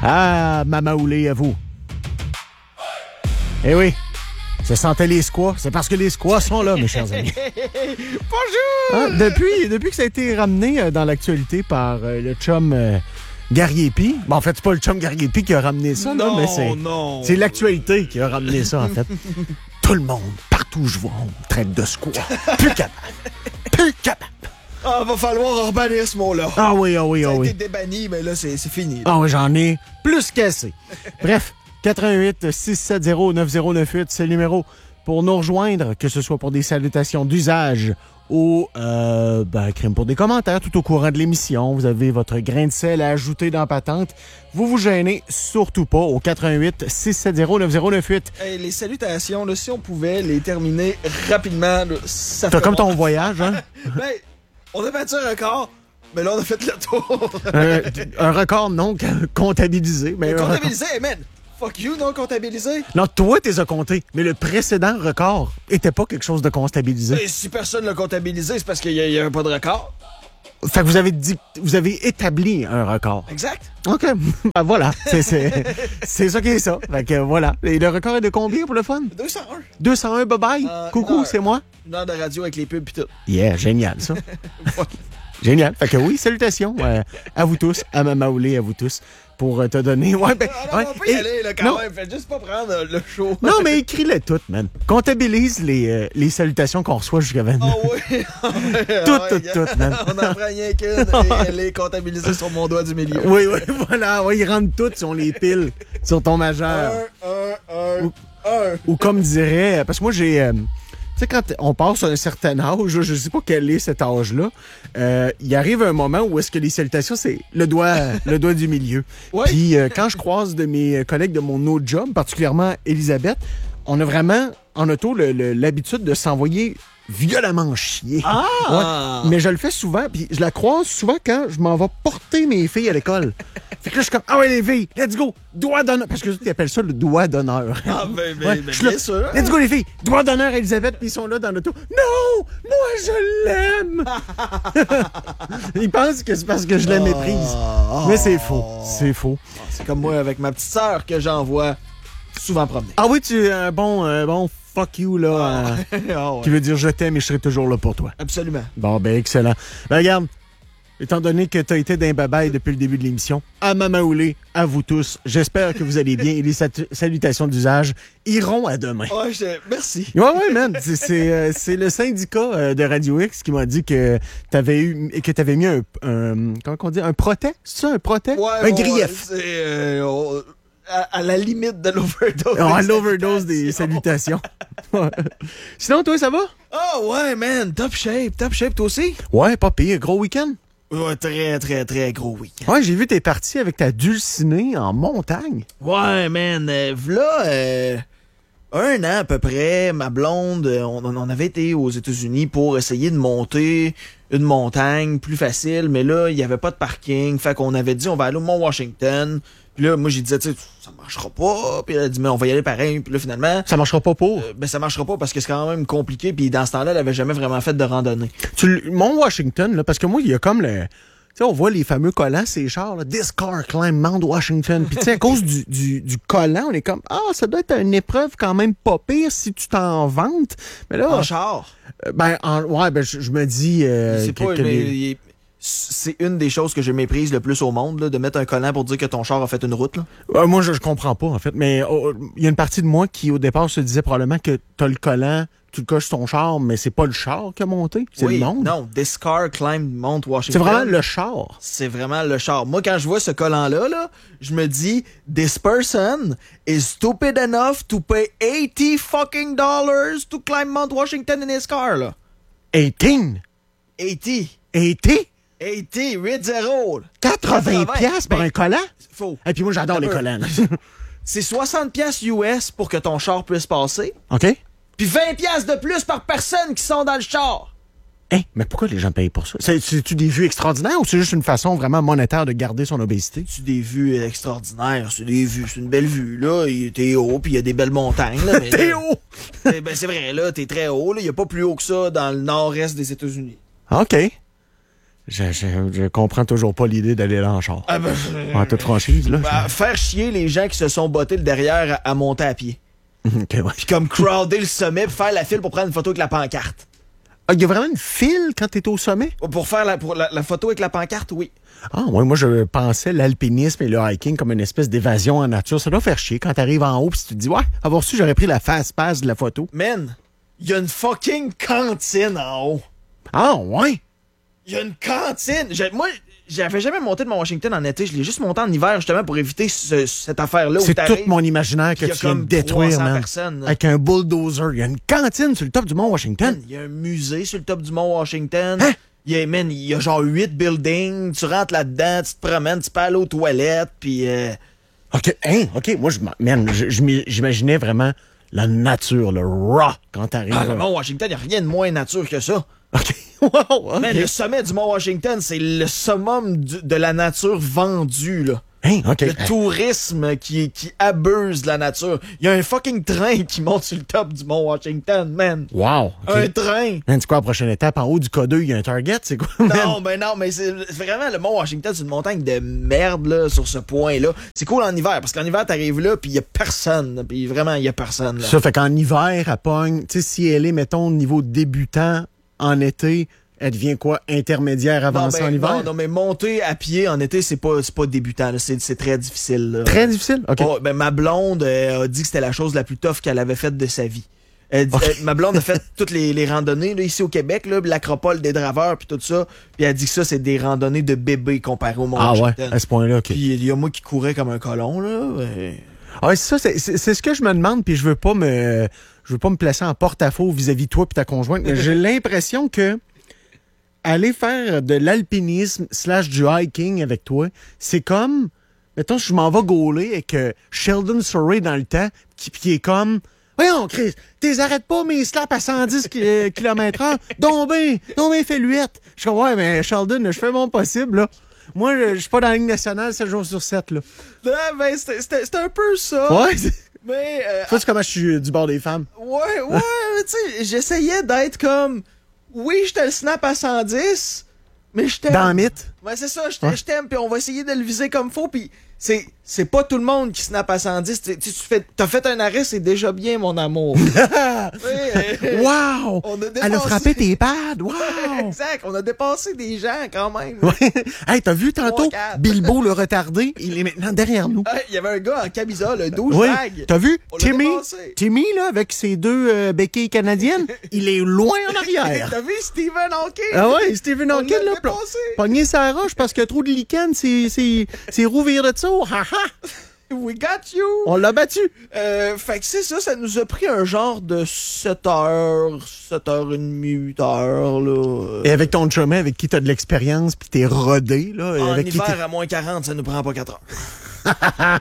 Ah, Mamaoulé à vous. Eh oui, je sentais les squats. C'est parce que les squats sont là, mes chers amis. Bonjour! Ah, depuis que ça a été ramené dans l'actualité par le chum Gariepi. Bon, en fait, c'est pas le chum Gariepi qui a ramené ça, non, là, mais c'est l'actualité qui a ramené ça, en fait. Tout le monde, partout où je vois, on me traite de squat. Plus capable. Plus capable. Ah, va falloir rebannir ce mot-là. Ah oui. Ça a été débanni, mais là, c'est fini. Ah oui, j'en ai plus qu'assez. Bref, 88-670-9098, c'est le numéro pour nous rejoindre, que ce soit pour des salutations d'usage ou crime pour des commentaires tout au courant de l'émission. Vous avez votre grain de sel à ajouter dans la patente. Vous vous gênez surtout pas au 88-670-9098. Hey, les salutations, là, si on pouvait les terminer rapidement, là, ça T'as ferait comme bon. ton voyage, hein? Ben, on a battu un record, mais là, on a fait le tour. Un record non comptabilisé. Mais Comptabilisé, hey, man! Fuck you, non comptabilisé? Non, toi, t'es compté. Mais le précédent record était pas quelque chose de comptabilisé. Et si personne l'a comptabilisé, c'est parce qu'il y a pas de record. Fait que vous avez établi un record. Exact. OK. Ben voilà. C'est ça qui est ça. Fait que voilà. Et le record est de combien pour le fun? 201. 201, bye-bye. Coucou, c'est moi. Une heure de radio avec les pubs pis tout. Yeah, génial, ça. Génial. Fait que oui, salutations à vous tous, à Mamaoulé, à vous tous, pour te donner... Ouais, ben, on peut y et- aller, là, quand même. Faites juste pas prendre le show. Non, mais écris-les toutes, man. Comptabilise les salutations qu'on reçoit jusqu'à maintenant. Oh oui. Toutes, man. On en prend rien qu'une et elle est comptabilisée sur mon doigt du milieu. Oui, voilà. Ouais, ils rentrent toutes si on les pile sur ton majeur. Un. Ou comme dirait... Parce que moi, j'ai... tu sais, quand on passe à un certain âge, je sais pas quel est cet âge-là, il arrive un moment où est-ce que les salutations, c'est le doigt du milieu. Ouais. Puis quand je croise de mes collègues de mon autre job, particulièrement Elisabeth, on a vraiment en auto l'habitude de s'envoyer violemment chier. Ah! Ouais. Mais je le fais souvent, puis je la croise souvent quand je m'en vais porter mes filles à l'école. Fait que là, je suis comme, ah ouais, les filles, let's go, doigt d'honneur. Parce que tu appelles ça le doigt d'honneur. Ah, ben, je suis là, bien sûr. let's go, les filles, doigt d'honneur à Elisabeth, puis ils sont là dans l'auto. Non, moi, je l'aime. Ils pensent que c'est parce que je la méprise. Mais c'est faux, c'est faux. C'est comme moi avec ma petite sœur que j'envoie souvent promener. Ah oui, tu es un bon fuck you, là, Ah ouais. qui veut dire je t'aime et je serai toujours là pour toi. Absolument. Bon, ben, excellent. Ben, regarde, étant donné que tu as été d'un babaille depuis le début de l'émission, à Mamaoulé, à vous tous, j'espère que vous allez bien et les salutations d'usage iront à demain. Ouais, merci. Ouais, man. C'est le syndicat de Radio X qui m'a dit que t'avais mis un comment on dit, un protet? C'est ça, un protet? Ouais, un grief. C'est à la limite de l'overdose. À l'overdose des salutations. Sinon, toi, ça va? Ah ouais, man. Top shape, toi aussi? Ouais, pas pire. Gros week-end? Ouais, très, très, très gros week-end. Ouais, j'ai vu tes parties avec ta dulcinée en montagne. Ouais, man. V'là, un an à peu près, ma blonde, on avait été aux États-Unis pour essayer de monter une montagne plus facile, mais là, il y avait pas de parking. Fait qu'on avait dit, on va aller au Mont-Washington. Puis là, moi, j'ai dit, tu sais, ça marchera pas. Puis elle a dit, mais on va y aller pareil. Puis là, finalement... Ça marchera pas pour. Ben, ça marchera pas parce que c'est quand même compliqué. Puis dans ce temps-là, elle avait jamais vraiment fait de randonnée. Mont-Washington, là, parce que moi, il y a comme le... Tu sais, on voit les fameux collants, ces chars, là, This car climb Mount Washington. Puis tu sais, à cause du collant, on est comme, ça doit être une épreuve quand même pas pire si tu t'en vantes. Mais là... En char. je me dis... C'est pas... C'est une des choses que je méprise le plus au monde, là, de mettre un collant pour dire que ton char a fait une route. Là. Moi, je comprends pas, en fait. Mais il y a une partie de moi qui, au départ, se disait probablement que t'as le collant, tu le coches sur ton char, mais c'est pas le char qui a monté, c'est le monde. Non, This car climbed Mount Washington. C'est vraiment le char. C'est vraiment le char. Moi, quand je vois ce collant-là, là, je me dis, this person is stupid enough to pay $80 fucking to climb Mount Washington in his car, là. 18. 80. 80? 80, 8-0. 80 piastres pour un collant? Faux. Et puis moi, j'adore les collants. C'est 60 piastres US pour que ton char puisse passer. OK. Puis 20 piastres de plus par personne qui sont dans le char. Mais pourquoi les gens payent pour ça? C'est-tu des vues extraordinaires ou c'est juste une façon vraiment monétaire de garder son obésité? C'est des vues extraordinaires. C'est des vues. C'est une belle vue, là. T'es haut, puis il y a des belles montagnes, là. Mais, T'es haut! Ben, c'est vrai, là. T'es très haut, là. Il n'y a pas plus haut que ça dans le nord-est des États-Unis. OK. Je comprends toujours pas l'idée d'aller là en char. Ah ben, En toute franchise, là. faire chier les gens qui se sont bottés le derrière à monter à pied. OK, ouais. Puis comme crowder le sommet pour faire la file pour prendre une photo avec la pancarte. Ah, il y a vraiment une file quand t'es au sommet? Pour faire la photo avec la pancarte, oui. Ah, ouais, moi, je pensais l'alpinisme et le hiking comme une espèce d'évasion en nature. Ça doit faire chier quand t'arrives en haut pis tu te dis, ouais, avoir su, j'aurais pris la fast pass de la photo. Man, il y a une fucking cantine en haut. Ah, ouais? Il y a une cantine. Moi, j'avais jamais monté de Mont-Washington en été. Je l'ai juste monté en hiver, justement, pour éviter cette affaire-là. C'est tout mon imaginaire que tu viens de détruire, man. Personnes, avec un bulldozer. Il y a une cantine sur le top du Mont-Washington. Il y a un musée sur le top du Mont-Washington. Hein? Il y a genre 8 buildings. Tu rentres là-dedans, tu te promènes, tu peux aller aux toilettes, puis... OK, hein? OK, moi, j'imaginais vraiment la nature, le raw, quand t'arrives. Ah, le Mont-Washington, il n'y a rien de moins nature que ça. OK, wow, OK. Mais le sommet du Mont-Washington, c'est le summum de la nature vendue, là. Hein? OK. Le tourisme qui abuse de la nature. Il y a un fucking train qui monte sur le top du Mont-Washington, man. Wow. OK. Un train. Man, c'est quoi la prochaine étape? En haut du K2, il y a un Target, c'est quoi? Non, mais c'est vraiment le Mont-Washington, c'est une montagne de merde, là, sur ce point-là. C'est cool en hiver, parce qu'en hiver, t'arrives là, puis il y a personne. Puis vraiment, il y a personne, là. Ça fait qu'en hiver, elle pogne, tu sais, si elle est, mettons, au niveau débutant, en été, elle devient quoi? Intermédiaire avancée en hiver? Non, mais monter à pied en été, c'est pas débutant, là. C'est très difficile, là. Très difficile? OK. Oh, ben, ma blonde a dit que c'était la chose la plus tough qu'elle avait faite de sa vie. Ma blonde a fait toutes les randonnées là, ici au Québec, là, l'acropole des draveurs puis tout ça. Puis elle dit que ça, c'est des randonnées de bébé comparé au Mont-Washington. Ah ouais, à ce point-là, OK. Puis il y a moi qui courais comme un colon, là. Ah, c'est ça, c'est ce que je me demande, puis je veux pas me placer en porte-à-faux vis-à-vis de toi et ta conjointe, mais j'ai l'impression que aller faire de l'alpinisme / du hiking avec toi, c'est comme, mettons, je m'en vais gauler avec Sheldon Surrey dans le temps, qui est comme, voyons, Chris, t'es arrêtes pas mes slaps à 110 km/h, donc ben fais l'huette. Je suis comme, ouais, mais Sheldon, je fais mon possible, là. Moi, je suis pas dans la Ligue nationale 7 jours sur 7, là. Non, ben, c'était un peu ça. Ouais. Mais, tu sais comment je suis du bord des femmes. Ouais, mais tu sais, j'essayais d'être comme, oui, je te le snap à 110, mais je t'aime. Dans le mythe. Ouais, c'est ça, je t'aime, puis on va essayer de le viser comme faut, puis c'est pas tout le monde qui snap à 110. T'as fait un arrêt, c'est déjà bien, mon amour. Wow! Elle a frappé tes pads! Wow! Exact, on a dépassé des gens quand même. Ouais. Hey, t'as vu tantôt Bilbo le retardé? Il est maintenant derrière nous. Il y avait un gars en camisole, un douchebag. Oui. T'as vu? Timmy, là, avec ses deux béquilles canadiennes, il est loin en arrière. T'as vu Stephen Hawking? Ah ouais, Stephen Hawking, là, pogné sa roche parce qu'il y a trop de lichen, c'est roux virent de ça. Ha ha! We got you! On l'a battu! Fait que c'est ça nous a pris un genre de 7 heures, 7h30, 8 heures, là. Et avec ton chumé, avec qui t'as de l'expérience, pis t'es rodé, là. En avec hiver, à moins 40, ça nous prend pas 4 heures.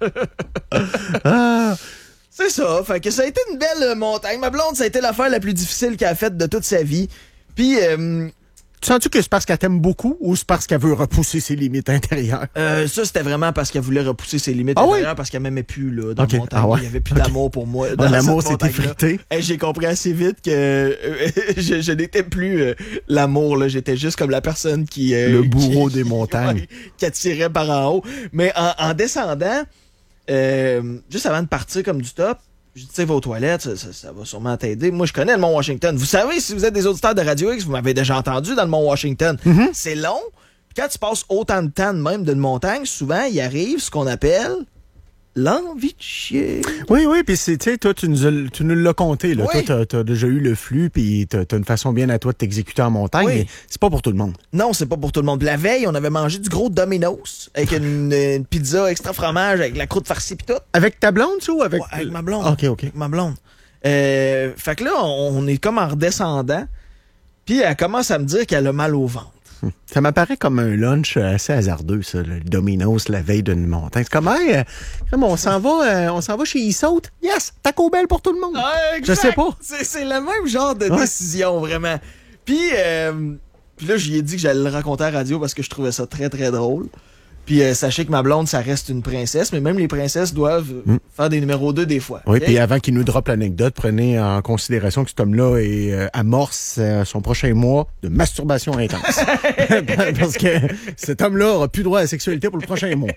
Ah. C'est ça, fait que ça a été une belle montagne. Ma blonde, ça a été l'affaire la plus difficile qu'elle a faite de toute sa vie. Puis... Tu sens-tu que c'est parce qu'elle t'aime beaucoup ou c'est parce qu'elle veut repousser ses limites intérieures? Ça, c'était vraiment parce qu'elle voulait repousser ses limites intérieures parce qu'elle m'aimait plus, là, dans le montagne. Il y avait plus d'amour pour moi. L'amour s'est effrité. J'ai compris assez vite que je n'étais plus l'amour, là. J'étais juste comme la personne qui... le bourreau des montagnes. Qui attirait par en haut. Mais en descendant, juste avant de partir comme du top, je dis, tu sais, va aux toilettes, ça va sûrement t'aider. Moi, je connais le Mont-Washington. Vous savez, si vous êtes des auditeurs de Radio X, vous m'avez déjà entendu dans le Mont-Washington. Mm-hmm. C'est long. Quand tu passes autant de temps de même d'une montagne, souvent, il arrive ce qu'on appelle l'envie de chier. Oui, puis tu sais, toi, tu nous l'as compté, là. Oui. Toi, t'as déjà eu le flux, puis t'as une façon bien à toi de t'exécuter en montagne, mais c'est pas pour tout le monde. Non, c'est pas pour tout le monde. La veille, on avait mangé du gros Domino's, avec une pizza extra fromage, avec la croûte farcie pis tout. Avec ta blonde, tu ou avec... Ouais, avec ma blonde. OK. Avec ma blonde. Fait que là, on est comme en redescendant, puis elle commence à me dire qu'elle a mal au ventre. Ça m'apparaît comme un lunch assez hasardeux, ça, le Domino's la veille d'une montagne. C'est comme, comme on s'en va chez Issaute. Yes, Taco Bell pour tout le monde. Je sais pas. C'est le même genre de décision, vraiment. Puis là, j'y ai dit que j'allais le raconter à la radio parce que je trouvais ça très, très drôle. Puis sachez que ma blonde, ça reste une princesse, mais même les princesses doivent faire des numéros 2 des fois. Oui, okay? puis avant qu'il nous droppe l'anecdote, prenez en considération que cet homme-là amorce son prochain mois de masturbation intense. Parce que cet homme-là aura plus droit à la sexualité pour le prochain mois.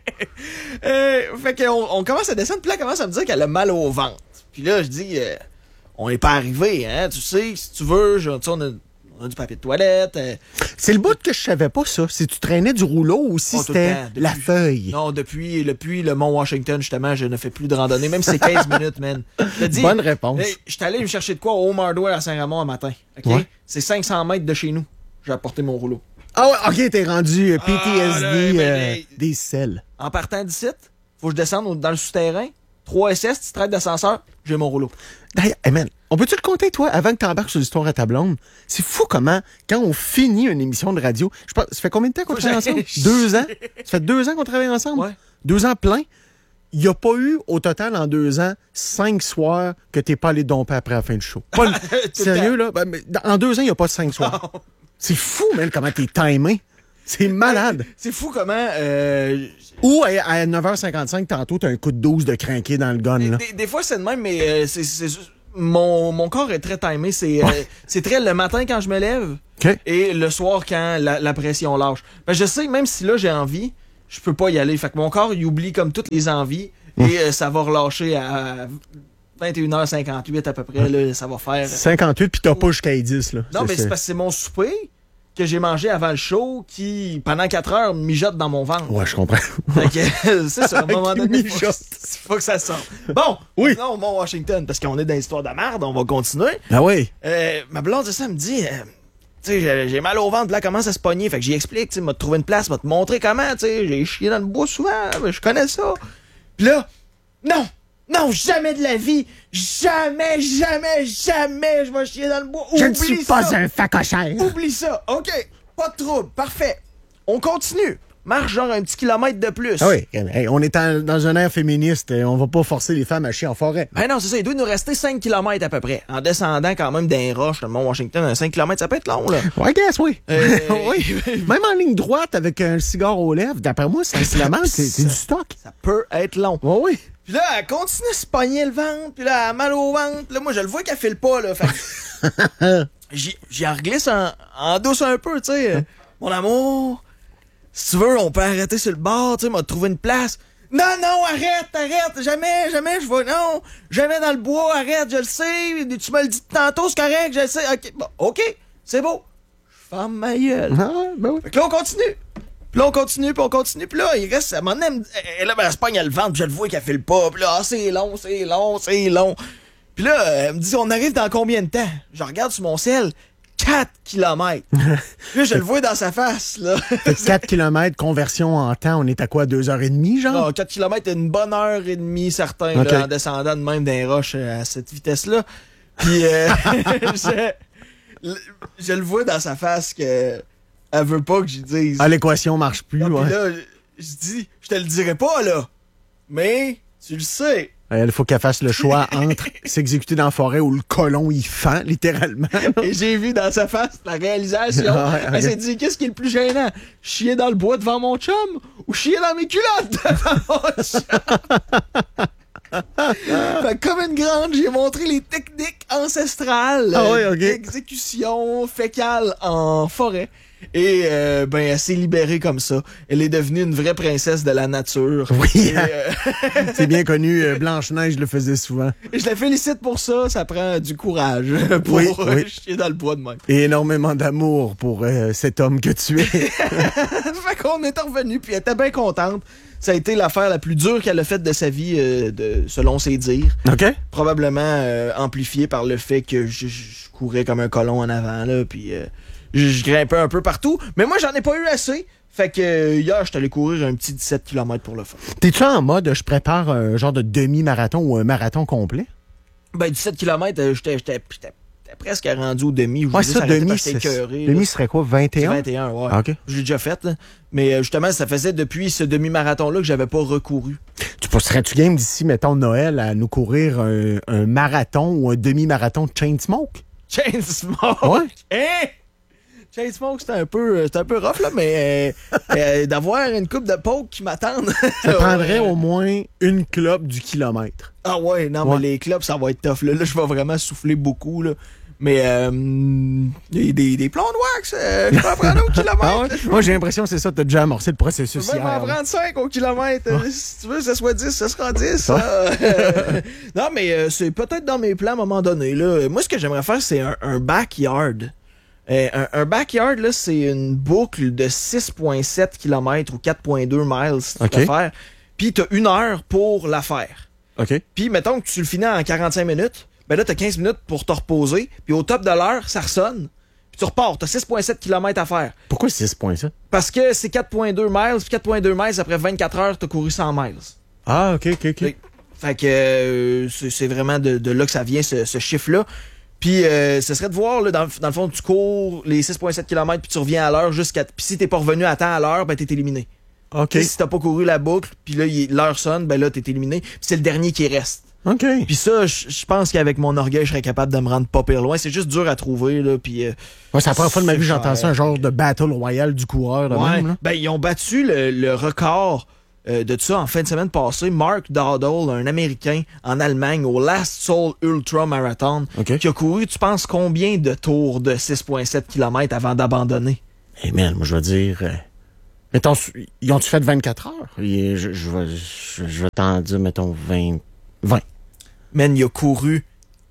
Fait qu'on commence à descendre, puis là, elle commence à me dire qu'elle a mal au ventre. Puis là, je dis, on n'est pas arrivé, hein, tu sais, si tu veux, on a du papier de toilette. C'est le bout que je savais pas, ça. Si tu traînais du rouleau ou si c'était la feuille. Non, depuis le Mont Washington, justement, je ne fais plus de randonnée, même si c'est 15 minutes, man. Bonne réponse. Je suis allé me chercher de quoi au Home Hardware à Saint-Ramon un matin. OK? Ouais. C'est 500 mètres de chez nous. J'ai apporté mon rouleau. Ah ouais, OK, t'es rendu PTSD des selles. En partant d'ici, faut que je descende dans le souterrain. 3 SS, tu traites d'ascenseur, j'ai mon rouleau. D'ailleurs, hey man, on peut-tu le compter, toi, avant que t'embarques sur l'histoire à ta blonde? C'est fou comment, quand on finit une émission de radio, je pense, ça fait combien de temps qu'on travaille ensemble? 2 ans? Ça fait 2 ans qu'on travaille ensemble? Ouais. 2 ans plein? Il n'y a pas eu, au total, en 2 ans, 5 soirs que t'es pas allé domper après la fin du show. Pas sérieux, là? Ben, en 2 ans, il n'y a pas 5 soirs. Oh. C'est fou, man, comment t'es timé. C'est malade. C'est fou comment... Ou à 9h55, tantôt, t'as un coup de 12 de crinqué dans le gun. Là. Des fois, c'est de même, mais c'est juste... Mon corps est très timé. C'est très le matin quand je me lève et le soir quand la pression lâche. Ben, je sais, même si là, j'ai envie, je peux pas y aller. Fait que mon corps, il oublie comme toutes les envies et ça va relâcher à 21h58 à peu près. Là, ça va faire... 58, puis t'as pas jusqu'à 10. Là. Non, mais c'est parce que c'est mon souper que j'ai mangé avant le show qui, pendant 4 heures, mijote dans mon ventre. Ouais, je comprends. Fait que, c'est ça, à un moment donné, faut que ça sorte. Bon, oui. Non, Mont Washington, parce qu'on est dans l'histoire de merde, on va continuer. Ah oui. Ma blonde, ça me dit, tu sais, j'ai mal au ventre, là, comment ça se pogner? Fait que j'y explique, tu sais, m'a trouvé une place, m'a te montrer comment, tu sais, j'ai chié dans le bois souvent, je connais ça. Puis là, non, jamais de la vie! Jamais je vais chier dans le bois! Je ne suis pas un facochère! Oublie ça! OK, pas de trouble, parfait. On continue. Marche genre un petit kilomètre de plus. Ah oui, hey, on est dans un air féministe, on va pas forcer les femmes à chier en forêt. Ben non, c'est ça, il doit nous rester 5 km à peu près. En descendant quand même d'un roche, le Mont Washington, 5 km, ça peut être long, là. Ouais, guess, oui. Oui. Même en ligne droite avec un cigare aux lèvres, d'après moi, c'est du stock. Ça peut être long. Ouais, oui. Puis là, elle continue à se pogner le ventre, puis là, elle a mal au ventre. Là, moi, je le vois qu'elle file pas, là. Fait que j'y reglisse en douce un peu, tu sais. Mon amour, si tu veux, on peut arrêter sur le bord, tu sais, m'a trouvé une place. Non, arrête, jamais, je vais, non, jamais dans le bois, arrête, je le sais, tu me le dis tantôt, c'est correct, je le sais, ok, c'est beau. Je ferme ma gueule. Ah, ben oui. Fait que là, on continue. Puis là, on continue, puis là, il reste, à un moment donné, elle se pogne à le ventre, puis je le vois qu'elle file pas, puis là, c'est long. Puis là, elle me dit, on arrive dans combien de temps? Je regarde sur mon ciel, 4 km. Là, je le vois dans sa face, là. 4 km, conversion en temps, on est à quoi, 2h30, genre? Non, 4 km, une bonne heure et demie, certain, okay. là, en descendant de même d'un roche à cette vitesse-là. Puis, je le vois dans sa face que elle veut pas que j'y dise. Ah, l'équation marche plus, non, ouais. Puis là, je dis, je te le dirai pas, là. Mais, tu le sais. Il faut qu'elle fasse le choix entre s'exécuter dans la forêt où le colon il fend, littéralement. Et j'ai vu dans sa face la réalisation. Elle s'est dit, qu'est-ce qui est le plus gênant? Chier dans le bois devant mon chum ou chier dans mes culottes devant mon chum? Fait que comme une grande, j'ai montré les techniques ancestrales d'exécution fécale en forêt. Et elle s'est libérée comme ça. Elle est devenue une vraie princesse de la nature. Oui, c'est bien connu. Blanche-Neige le faisait souvent. Et je la félicite pour ça. Ça prend du courage pour chier dans le bois de même. Et énormément d'amour pour cet homme que tu es. Fait qu'on est revenu, puis elle était bien contente. Ça a été l'affaire la plus dure qu'elle a faite de sa vie, selon ses dires. OK. Probablement amplifiée par le fait que je courais comme un colon en avant, là, puis je grimpais un peu partout. Mais moi, j'en ai pas eu assez. Fait que hier, je suis allé courir un petit 17 km pour le fun. T'es-tu en mode, je prépare un genre de demi-marathon ou un marathon complet? Ben, 17 km, j'étais presque rendu au demi. Ouais, ça, demi, demi serait quoi, 21? 21, ouais. Ah, OK. Je l'ai déjà fait, là. Mais justement, ça faisait depuis ce demi-marathon-là que j'avais pas recouru. Serais-tu game d'ici, mettons, Noël, à nous courir un marathon ou un demi-marathon de Chainsmoke? Chainsmoke? Ouais. Hein? Chain Smoke, c'était un peu rough, là, mais d'avoir une coupe de poke qui m'attendent. Ça prendrait au moins une clope du kilomètre. Ah ouais, non, mais les clubs, ça va être tough. Là, je vais vraiment souffler beaucoup, là. Mais des plombs de wax, je peux en prendre au kilomètre. Ah ouais? Moi, j'ai l'impression que c'est ça, t'as déjà amorcé le processus Je peux même en prendre 5 au kilomètre. Si tu veux que ce soit 10, ce sera 10. Non, mais c'est peut-être dans mes plans à un moment donné. Là. Moi, ce que j'aimerais faire, c'est un backyard. Un backyard, là, c'est une boucle de 6,7 km ou 4,2 miles si tu peux faire. Puis t'as 1 heure pour la faire. OK. Puis mettons que tu le finis en 45 minutes, ben là, t'as 15 minutes pour te reposer. Puis au top de l'heure, ça ressonne. Puis tu repars. T'as 6,7 km à faire. Pourquoi 6,7? Parce que c'est 4,2 miles. Puis 4,2 miles, après 24 heures, t'as couru 100 miles. Ah, OK. Fait que c'est vraiment de là que ça vient, ce chiffre-là. Puis ce serait de voir, là, dans le fond, tu cours les 6,7 km puis tu reviens à l'heure jusqu'à... Puis si t'es pas revenu à temps à l'heure, ben t'es éliminé. OK. T'sais, si t'as pas couru la boucle, puis là, l'heure sonne, ben là, t'es éliminé. Puis c'est le dernier qui reste. OK. Puis ça, je pense qu'avec mon orgueil, je serais capable de me rendre pas pire loin. C'est juste dur à trouver, là, puis... Ouais, c'est la première fois de ma vie que j'entends ça, un genre de battle royal du coureur de même, là. Ben, ils ont battu le record de tout ça en fin de semaine passée. Mark Dowdle, un Américain en Allemagne, au Last Soul Ultra Marathon, qui a couru, tu penses, combien de tours de 6,7 km avant d'abandonner? Eh man, moi, je veux dire... mettons, ils ont-tu fait 24 heures? Je vais t'en dire, mettons, 20. Man, il a couru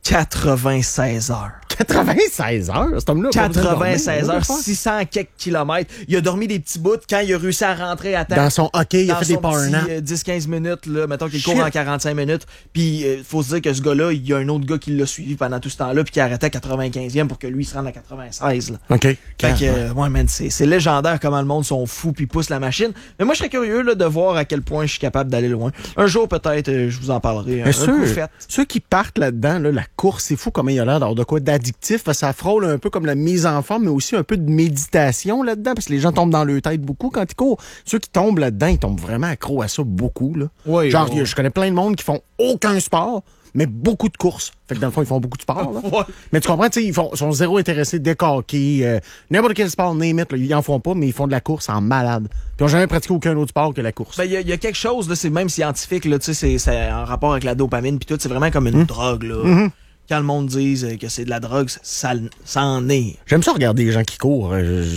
96 heures. 96 heures? Cet homme-là, 96 heures, 600 quelques kilomètres. Il a dormi des petits bouts quand il a réussi à rentrer à temps. Dans son hockey, il a fait des power naps. 10-15 minutes, là, mettons qu'il court en 45 minutes. Puis, faut se dire que ce gars-là, il y a un autre gars qui l'a suivi pendant tout ce temps-là, puis qui a arrêté à 95e pour que lui, il se rende à 96. Là. OK. Fait que, ouais, man, c'est légendaire comment le monde sont fous puis poussent la machine. Mais moi, je serais curieux là, de voir à quel point je suis capable d'aller loin. Un jour, peut-être, je vous en parlerai. Un coup fait. Ceux qui partent là-dedans, là, la course, c'est fou comment il a l'air d'avoir de quoi d'addictif. Ça frôle un peu comme la mise en forme, mais aussi un peu de méditation là-dedans, parce que les gens tombent dans leur tête beaucoup quand ils courent. Ceux qui tombent là-dedans, ils tombent vraiment accro à ça beaucoup. Là. Oui, genre, je connais plein de monde qui font aucun sport, mais beaucoup de courses. Fait que dans le fond, ils font beaucoup de sport. Là. Ouais. Mais tu comprends, ils sont zéro intéressés, décoqués, n'importe quel sport, name it, là, ils en font pas, mais ils font de la course en malade. Puis ils n'ont jamais pratiqué aucun autre sport que la course. Ben, il y a quelque chose, là, c'est même scientifique, là, c'est en rapport avec la dopamine puis tout, c'est vraiment comme une drogue, là. Quand le monde dise que c'est de la drogue, ça en est. J'aime ça regarder les gens qui courent,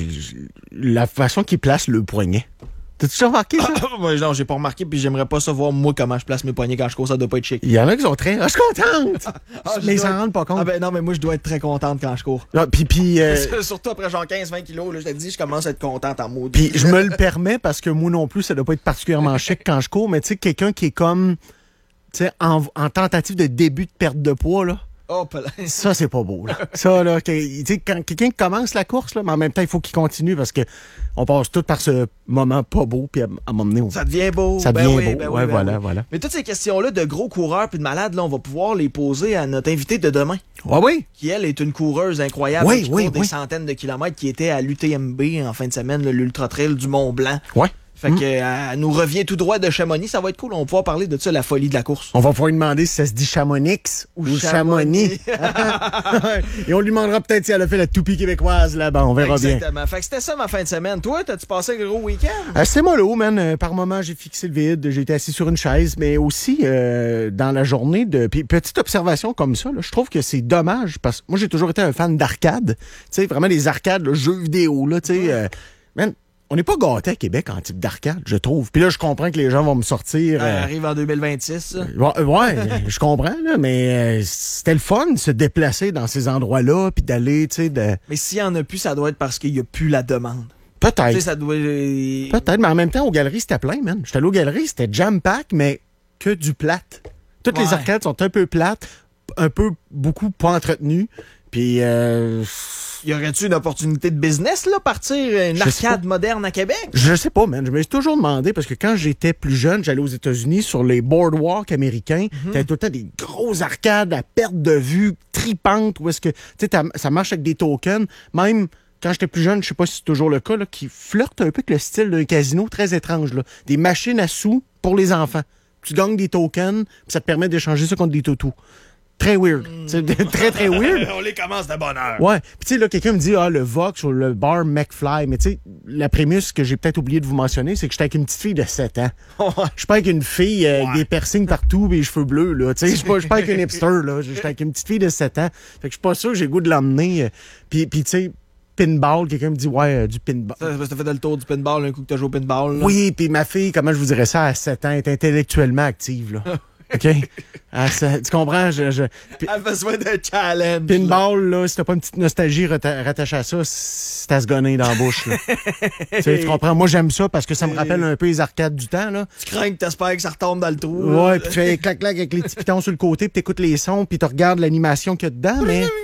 la façon qu'ils placent le poignet. T'as-tu remarqué ça? Non, j'ai pas remarqué, puis j'aimerais pas savoir, moi, comment je place mes poignets quand je cours, ça doit pas être chic. Il y en a qui sont très... je suis contente! Mais ils s'en rendent pas compte. Ah ben non, mais moi, je dois être très contente quand je cours. Ah, puis surtout après genre 15-20 kilos, là, je te dis, je commence à être contente en mode. Puis je me le permets parce que moi non plus, ça doit pas être particulièrement chic quand je cours, mais tu sais, quelqu'un qui est comme, tu sais, en tentative de début de perte de poids, là. Oh, ça, c'est pas beau, là. Ça, là, quand quelqu'un commence la course, là, mais en même temps, il faut qu'il continue parce que on passe tout par ce moment pas beau, puis à un moment donné, ça devient beau. Ça devient beau. Ben ouais, oui, voilà. Mais toutes ces questions-là de gros coureurs puis de malades, là, on va pouvoir les poser à notre invitée de demain. Oui. Qui, elle, est une coureuse incroyable. Qui court des centaines de kilomètres, qui était à l'UTMB en fin de semaine, l'Ultra Trail du Mont-Blanc. Ouais. Fait que elle nous revient tout droit de Chamonix. Ça va être cool. On va pouvoir parler de ça, la folie de la course. On va pouvoir lui demander si ça se dit Chamonix ou Chamonix. Et on lui demandera peut-être si elle a fait la toupie québécoise là-bas. On verra bien. Exactement. Fait que c'était ça ma fin de semaine. Toi, t'as-tu passé un gros week-end? C'est mollo, man. Par moment, j'ai fixé le vide. J'ai été assis sur une chaise. Mais aussi, dans la journée Puis, petite observation comme ça, là, je trouve que c'est dommage parce que moi, j'ai toujours été un fan d'arcade. Tu sais, vraiment les arcades, le jeu vidéo, là, tu sais. Man, on n'est pas gâtés à Québec en type d'arcade, je trouve. Puis là, je comprends que les gens vont me sortir... arrive en 2026, ça. Ouais, je comprends, là, mais c'était le fun de se déplacer dans ces endroits-là, puis d'aller, tu sais... Mais s'il y en a plus, ça doit être parce qu'il n'y a plus la demande. Peut-être. Tu sais, ça doit... Peut-être, mais en même temps, aux galeries, c'était plein, man. J'étais allé aux galeries, c'était jam-pack, mais que du plate. Toutes les arcades sont un peu plates, beaucoup pas entretenues, puis... Y aurait-tu une opportunité de business, là, partir une arcade moderne à Québec? Je sais pas, man. Je me suis toujours demandé, parce que quand j'étais plus jeune, j'allais aux États-Unis sur les boardwalks américains. T'avais tout le temps des grosses arcades à perte de vue, tripantes, où est-ce que, tu sais, ça marche avec des tokens. Même quand j'étais plus jeune, je sais pas si c'est toujours le cas, là, qui flirte un peu avec le style d'un casino très étrange, là. Des machines à sous pour les enfants. Tu gagnes des tokens, puis ça te permet d'échanger ça contre des toutous. très weird. C'est très, très weird. On les commence de bonne heure. Ouais. Puis tu sais, là, quelqu'un me dit, le Vox ou le bar McFly. Mais tu sais, la prémisse que j'ai peut-être oublié de vous mentionner, c'est que j'étais avec une petite fille de 7 ans. Je suis pas avec une fille avec des piercings partout et des cheveux bleus, là. Tu sais, je suis pas avec une hipster, là. J'étais avec une petite fille de 7 ans. Fait que je suis pas sûr que j'ai le goût de l'emmener. Puis tu sais, pinball, quelqu'un me dit, du pinball. T'as fait le tour du pinball un coup que t'as joué au pinball, là. Oui, puis ma fille, comment je vous dirais ça, à 7 ans, est intellectuellement active, là. OK? Tu comprends? Elle a besoin d'un challenge. Pinball, là, si t'as pas une petite nostalgie rattachée à ça, c'est à se gonner dans la bouche, là. Tu comprends? Moi, j'aime ça parce que ça me rappelle un peu les arcades du temps, là. Tu crains que t'espères que ça retombe dans le trou. Ouais, puis tu fais clac-clac avec les petits pitons sur le côté, puis t'écoutes les sons, puis tu regardes l'animation qu'il y a dedans,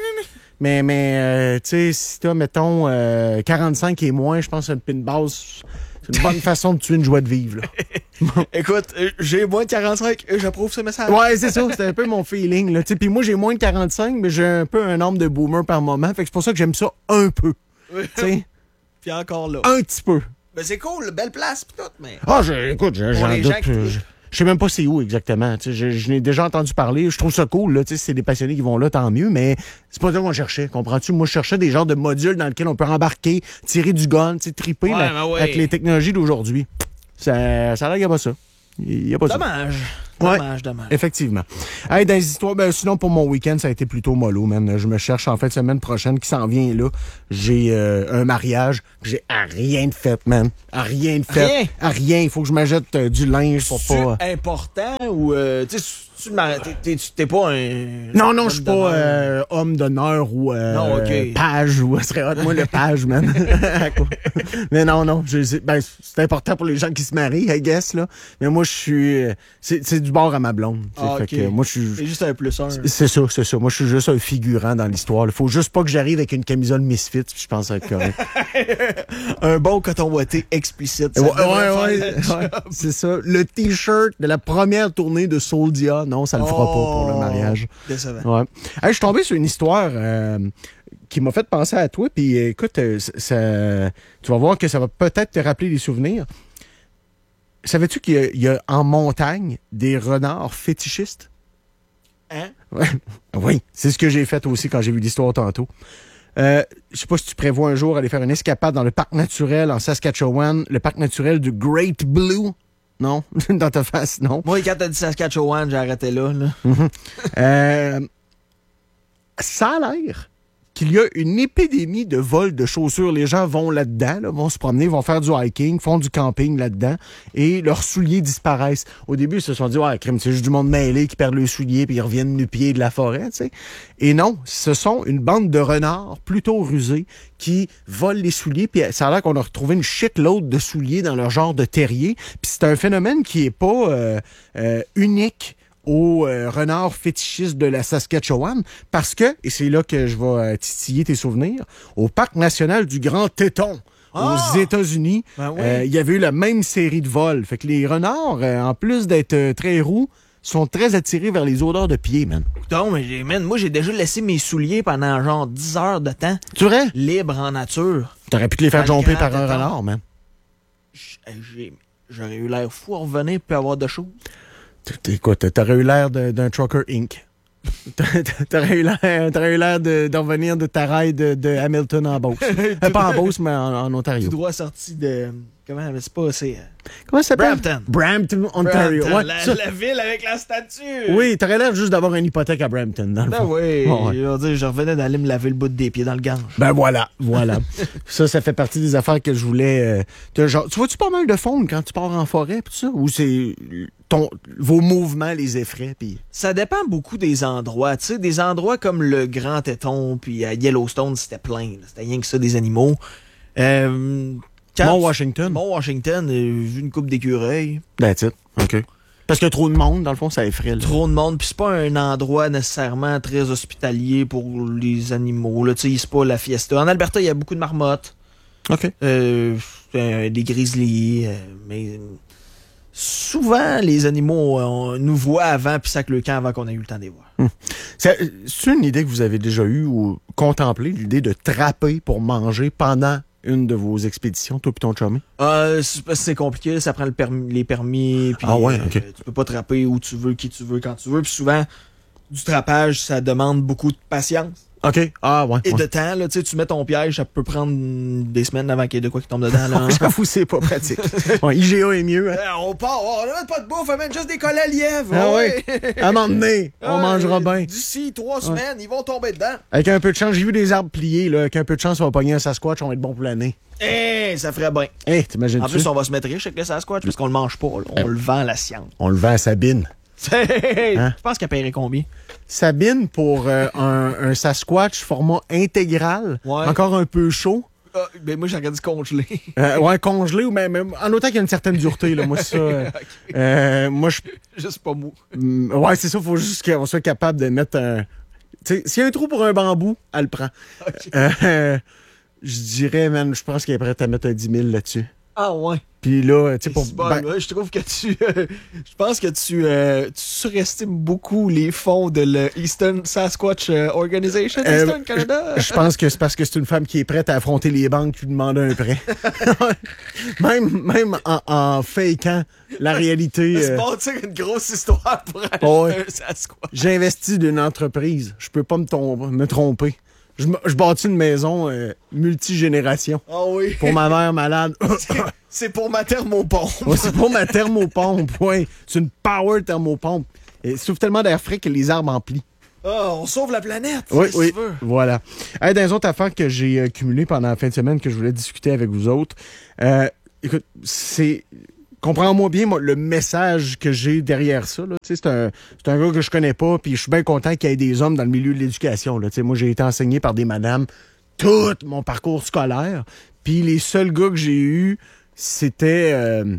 mais tu sais, si t'as, mettons, 45 et moins, je pense que le pinball, c'est une bonne façon de tuer une joie de vivre, là. Écoute, j'ai moins de 45 et j'approuve ce message. Ouais, c'est ça. C'était un peu mon feeling, là. Puis moi, j'ai moins de 45, mais j'ai un peu un nombre de boomers par moment. Fait que c'est pour ça que j'aime ça un peu. Tu sais? Puis encore là. Un petit peu. Mais c'est cool, belle place pis tout, mais... Écoute, j'en doute. Je sais même pas c'est où exactement. Je n'ai déjà entendu parler. Je trouve ça cool. Là, si c'est des passionnés qui vont là, tant mieux. Mais c'est pas ça qu'on cherchait. Comprends-tu? Moi, je cherchais des genres de modules dans lesquels on peut embarquer, tirer du gun, triper avec les technologies d'aujourd'hui. Ça a l'air qu'il n'y a pas ça. Il y a pas dommage. Ouais, Dommage. Effectivement. Hey, dans les histoires, sinon, pour mon week-end, ça a été plutôt mollo, man. Je me cherche en fin de semaine prochaine qui s'en vient là. J'ai un mariage. J'ai rien de fait, man. Rien de fait. Rien. Il faut que je m'achète du linge pour pas... C'est important ou... tu sais, t'es pas un... Non, je suis pas homme d'honneur ou page ou serait hot, moi le page, man. Mais non, c'est important pour les gens qui se marient, I guess, là. Mais moi, je suis... C'est du bord à ma blonde. Fait que moi, je suis... C'est juste un plus un. C'est ça. Moi, je suis juste un figurant dans l'histoire. Il faut juste pas que j'arrive avec une camisole Misfits, puis je pense être correct. Un bon coton ouaté explicite. Ouais. C'est ça. Le T-shirt de la première tournée de Souldia, non, ça le fera pas pour le mariage. Décevant. Ouais. Hey, je suis tombé sur une histoire qui m'a fait penser à toi, puis écoute, tu vas voir que ça va peut-être te rappeler des souvenirs. Savais-tu qu'il y a en montagne des renards fétichistes? Hein? Ouais. Oui, c'est ce que j'ai fait aussi quand j'ai vu l'histoire tantôt. Je sais pas si tu prévois un jour aller faire une escapade dans le parc naturel en Saskatchewan, le parc naturel du Great Blue. Non? Dans ta face, non? Moi, quand t'as dit Saskatchewan, j'ai arrêté là. Ça a l'air qu'il y a une épidémie de vol de chaussures. Les gens vont là-dedans, vont se promener, vont faire du hiking, font du camping là-dedans, et leurs souliers disparaissent. Au début, ils se sont dit, crème, c'est juste du monde mêlé qui perd le soulier puis ils reviennent nu-pieds de la forêt, tu sais. Et non, ce sont une bande de renards plutôt rusés qui volent les souliers, puis ça a l'air qu'on a retrouvé une shitload de souliers dans leur genre de terrier. Puis c'est un phénomène qui est pas unique aux renards fétichistes de la Saskatchewan, parce que, et c'est là que je vais titiller tes souvenirs, au parc national du Grand Téton, aux États-Unis, il y avait eu la même série de vols. Fait que les renards, en plus d'être très roux, sont très attirés vers les odeurs de pieds, man. Non, mais moi, j'ai déjà laissé mes souliers pendant genre 10 heures de temps. Tu vrai? Libre en nature. T'aurais pu te les faire jumper par un renard, man. J'aurais eu l'air fou à revenir puis avoir de choses. Écoute, t'aurais eu l'air d'un Trucker Inc. T'aurais eu l'air d'en venir de ta raille de Hamilton en Beauce. Pas en Beauce, mais en Ontario. Tout droit sorti de... Comment ça s'appelle? Brampton, Ontario. Brampton, ouais, la ville avec la statue. Oui, t'aurais l'air juste d'avoir une hypothèque à Brampton, dans le fond. Oui, je revenais d'aller me laver le bout des pieds dans le Gange. Ben voilà. ça fait partie des affaires que je voulais... genre, tu vois-tu pas mal de faune quand tu pars en forêt, pis tout ça? Ou c'est... vos mouvements les effraient, puis... Ça dépend beaucoup des endroits. Tu sais, des endroits comme le Grand Téton, puis à Yellowstone, c'était plein. C'était rien que ça, des animaux. Mont-Washington, j'ai vu une couple d'écureuils. That's it. OK. Parce qu'il y a trop de monde, dans le fond, ça effraie. Là. Trop de monde, puis c'est pas un endroit nécessairement très hospitalier pour les animaux. Là. Tu sais, c'est pas la fiesta. En Alberta, il y a beaucoup de marmottes. OK. Des grizzlies, mais... Souvent, les animaux nous voient avant puis sacent le camp avant qu'on ait eu le temps de les voir. C'est une idée que vous avez déjà eue ou contemplée, l'idée de trapper pour manger pendant une de vos expéditions, toi et ton chummy? C'est compliqué, ça prend les permis. Puis, OK. Tu peux pas trapper où tu veux, qui tu veux, quand tu veux. Puis souvent, du trapage, ça demande beaucoup de patience. OK. Ah, ouais. Et de temps, là, tu mets ton piège, ça peut prendre des semaines avant qu'il y ait de quoi qui tombe dedans, là. J'avoue, c'est pas pratique. Ouais, IGA est mieux, hein. On part, on n'a pas de bouffe, on met juste des collets à lièvre. Ah ouais. À un moment donné, on mangera bien. D'ici 3 semaines, ils vont tomber dedans. Avec un peu de chance, j'ai vu des arbres pliés, là. Avec un peu de chance, on va pogner un Sasquatch, on va être bon pour l'année. Ça ferait bien. T'imagines-tu? En plus, on va se mettre riche avec le Sasquatch parce qu'on le mange pas, là. On le vend à la science. On le vend à Sabine. Hein? Je pense qu'elle paierait combien? Sabine, pour un Sasquatch format intégral, encore un peu chaud. Ben moi, j'ai regardé congelé. Ouais, congelé, ou même en autant qu'il y a une certaine dureté. Là. Moi, ça. Okay. Moi, je. Juste pas mou. Ouais, c'est ça, il faut juste qu'on soit capable de mettre un. Tu sais, s'il y a un trou pour un bambou, elle le prend. Okay. Je dirais, man, je pense qu'elle est prête à mettre un 10 000 là-dessus. Ah ouais. Puis là, tu sais, pour. Je trouve que je pense que tu surestimes beaucoup les fonds de l'Eastern Sasquatch Organization, Eastern Canada. Je pense que c'est parce que c'est une femme qui est prête à affronter les banques qui lui demandent un prêt. même en fakant la réalité. C'est bâtir une grosse histoire pour acheter un Sasquatch. J'ai investi d'une entreprise. Je peux pas me tromper. Je bâtis une maison multigénération. Ah oui. Pour ma mère malade. C'est pour ma thermopompe. Ouais, c'est pour ma thermopompe, ouais. C'est une power thermopompe. Et ça souffle tellement d'air frais que les arbres en plient. Ah, on sauve la planète. Oui, oui. Tu veux. Voilà. Dans les autres affaires que j'ai cumulées pendant la fin de semaine que je voulais discuter avec vous autres, écoute, comprends-moi bien le message que j'ai derrière ça. Là. C'est un gars que je connais pas, puis je suis bien content qu'il y ait des hommes dans le milieu de l'éducation. Là. Moi, j'ai été enseigné par des madames tout mon parcours scolaire, puis les seuls gars que j'ai eus, c'était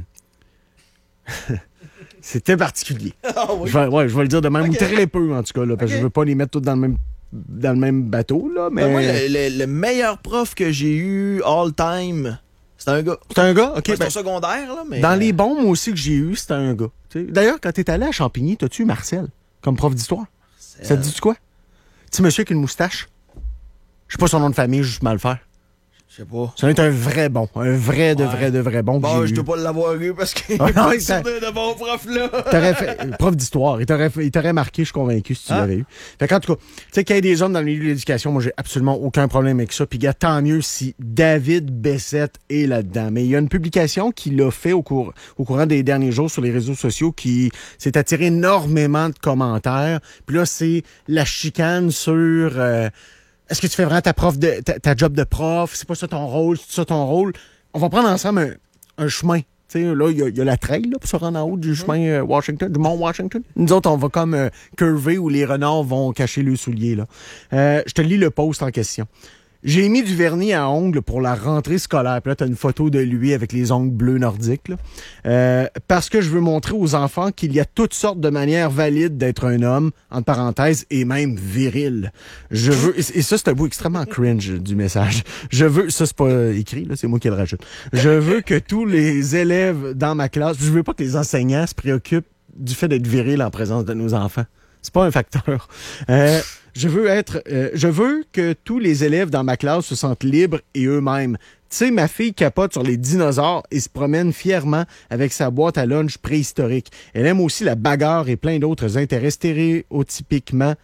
c'était particulier. Ah, oui. Je vais le dire de même, ou très peu en tout cas, là, parce que je veux pas les mettre tous dans le même bateau. Là, mais... moi, le meilleur prof que j'ai eu all time... C'est un gars. C'est un gars? OK. C'est un secondaire, là, mais... Dans les bons, moi aussi, que j'ai eu, c'était un gars. T'sais. D'ailleurs, quand t'es allé à Champigny, t'as-tu eu Marcel comme prof d'histoire? Ça te dit quoi? Petit monsieur avec une moustache? Je sais pas son nom de famille, je vais juste mal le faire. Je sais pas. Ça va être un vrai bon. Un vrai de vrai bon. Bon, je dois pas l'avoir eu parce qu'il est pas de bon prof là. T'aurais fait prof d'histoire. Il t'aurait marqué, je suis convaincu, si tu l'avais eu. Fait qu'en tout cas, tu sais, qu'il y ait des hommes dans le milieu de l'éducation, moi, j'ai absolument aucun problème avec ça. Puis, gars, tant mieux si David Bessette est là-dedans. Mais il y a une publication qu'il a fait au courant des derniers jours sur les réseaux sociaux qui s'est attiré énormément de commentaires. Puis là, c'est la chicane sur... est-ce que tu fais vraiment ta job de prof? C'est pas ça ton rôle? C'est ça ton rôle? On va prendre ensemble un chemin. T'sais, là, il y a la trail là, pour se rendre en haut du chemin du mont Washington. Nous autres, on va comme curver où les renards vont cacher le soulier. Là. Je te lis le post en question. J'ai mis du vernis à ongles pour la rentrée scolaire. Puis là, t'as une photo de lui avec les ongles bleus nordiques. Là. Parce que je veux montrer aux enfants qu'il y a toutes sortes de manières valides d'être un homme, entre parenthèses, et même viril. Je veux... Et ça, c'est un bout extrêmement cringe du message. Je veux... Ça, c'est pas écrit, là, c'est moi qui le rajoute. Je veux que tous les élèves dans ma classe... Je veux pas que les enseignants se préoccupent du fait d'être viril en présence de nos enfants. C'est pas un facteur. Je veux que tous les élèves dans ma classe se sentent libres et eux-mêmes. Tu sais, ma fille capote sur les dinosaures et se promène fièrement avec sa boîte à lunch préhistorique. Elle aime aussi la bagarre et plein d'autres intérêts stéréotypiquement,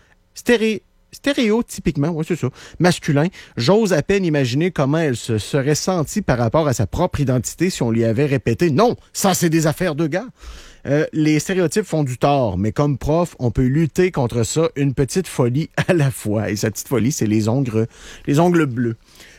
ouais, c'est ça, masculin. J'ose à peine imaginer comment elle se serait sentie par rapport à sa propre identité si on lui avait répété « Non, ça c'est des affaires de gars ». Les stéréotypes font du tort, mais comme prof, on peut lutter contre ça une petite folie à la fois. Et cette petite folie, c'est les ongles bleus.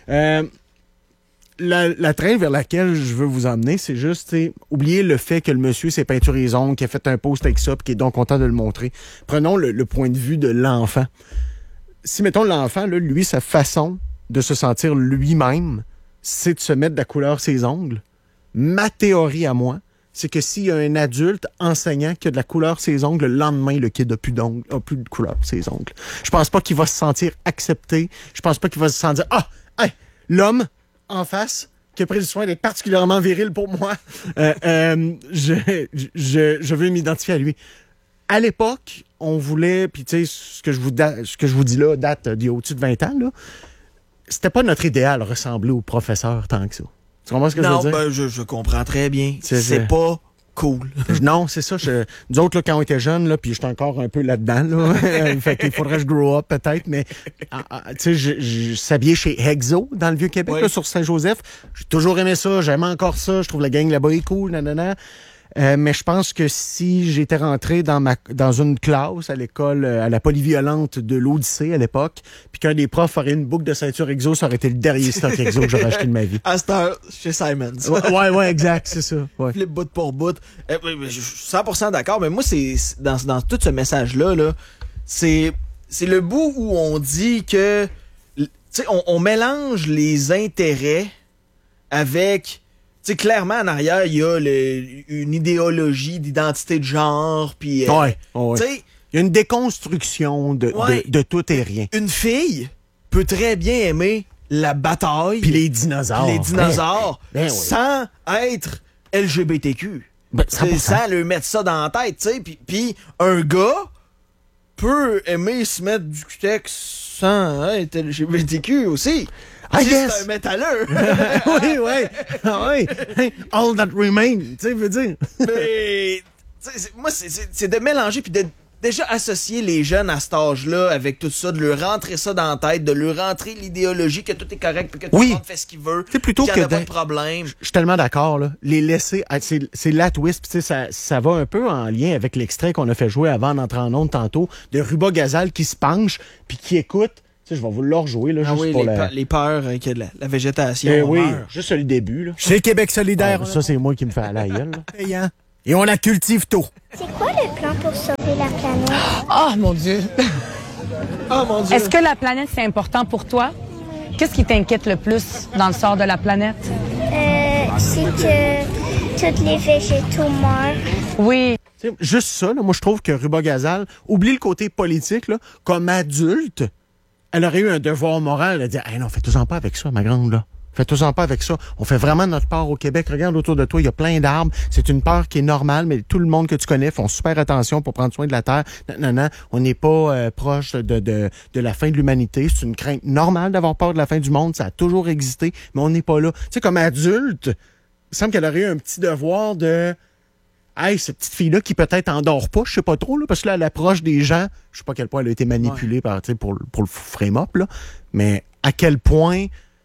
La traîne vers laquelle je veux vous emmener, c'est juste, oubliez le fait que le monsieur s'est peinturé les ongles, qu'il a fait un post avec ça, puis qu'il est donc content de le montrer. Prenons le point de vue de l'enfant. Si, mettons, l'enfant, là, lui, sa façon de se sentir lui-même, c'est de se mettre de la couleur ses ongles. Ma théorie à moi, c'est que s'il y a un adulte enseignant qui a de la couleur ses ongles, le lendemain, le kid n'a plus de couleur ses ongles. Je pense pas qu'il va se sentir accepté. Je pense pas qu'il va se sentir « Ah! Hey, l'homme en face qui a pris le soin d'être particulièrement viril pour moi, je veux m'identifier à lui. » À l'époque, on voulait, puis tu sais, ce que je vous dis là date d'il y a au-dessus de 20 ans, là, c'était pas notre idéal ressembler au professeur tant que ça. Tu comprends ce que je veux dire? Non, je comprends très bien. C'est pas cool. Non, c'est ça. Nous autres, là, quand on était jeunes, là, puis j'étais encore un peu là-dedans, là, fait qu'il faudrait que je grow up peut-être, mais tu sais, je s'habillais chez Hexo dans le Vieux-Québec, Oui. là, sur Saint-Joseph. J'ai toujours aimé ça, j'aime encore ça, je trouve la gang là-bas est cool, nanana. Mais je pense que si j'étais rentré dans une classe à l'école, à la polyviolente de l'Odyssée à l'époque, puis qu'un des profs aurait une boucle de ceinture Exo, ça aurait été le dernier stock Exo que j'aurais acheté de ma vie. À cette heure, chez Simons. Ouais, exact, c'est ça. Ouais. Flip bout pour bout. Je suis 100% d'accord, mais moi, c'est dans tout ce message-là, là, c'est le bout où on dit que, tu sais, on mélange les intérêts avec... Tu sais, clairement, en arrière, il y a une idéologie d'identité de genre, puis... Ouais. Tu sais... Il y a une déconstruction de tout et rien. Une fille peut très bien aimer la bataille... Puis les dinosaures. Ben, sans être LGBTQ. Ben, 100%. Sans lui mettre ça dans la tête, tu sais. Puis un gars peut aimer se mettre du cutex sans être LGBTQ aussi. I Si guess. c'est un métalleux. oui. All that remain, tu sais, veut dire. Mais, tu sais, moi, c'est de mélanger puis de déjà associer les jeunes à cet âge-là avec tout ça, de leur rentrer ça dans la tête, de leur rentrer l'idéologie que tout est correct puis que tout le monde fait ce qu'il veut. C'est plutôt qu'il que y en a pas de problème. Je suis tellement d'accord, là. Les laisser, c'est la twist, tu sais, ça va un peu en lien avec l'extrait qu'on a fait jouer avant d'entrer en onde tantôt, de Ruba Gazal qui se penche puis qui écoute. Tu sais, je vais vous le rejouer, là, juste pour les peurs qu'il y a de la végétation. oui, juste le début, là. Chez Québec solidaire. Ça, c'est moi qui me fais à la gueule, là. Et on la cultive tôt. C'est quoi le plan pour sauver la planète? Oh mon Dieu! Oh mon Dieu! Est-ce que la planète, c'est important pour toi? Qu'est-ce qui t'inquiète le plus dans le sort de la planète? C'est que tous les végétaux meurent. Oui. T'sais, juste ça, là, moi, je trouve que Ruba Gazal, oublie le côté politique, là, comme adulte, elle aurait eu un devoir moral de dire, hey, non, faites-en pas avec ça, ma grande, là. Faites-en pas avec ça. On fait vraiment notre part au Québec. Regarde autour de toi, il y a plein d'arbres. C'est une peur qui est normale, mais tout le monde que tu connais font super attention pour prendre soin de la Terre. Non. On n'est pas proche de la fin de l'humanité. C'est une crainte normale d'avoir peur de la fin du monde. Ça a toujours existé, mais on n'est pas là. Tu sais, comme adulte, il me semble qu'elle aurait eu un petit devoir de... Hey, cette petite fille-là qui peut-être endort pas, je sais pas trop, là, parce que là, elle approche des gens. Je sais pas à quel point elle a été manipulée par, tu sais, pour le frame-up, là. Mais à quel point...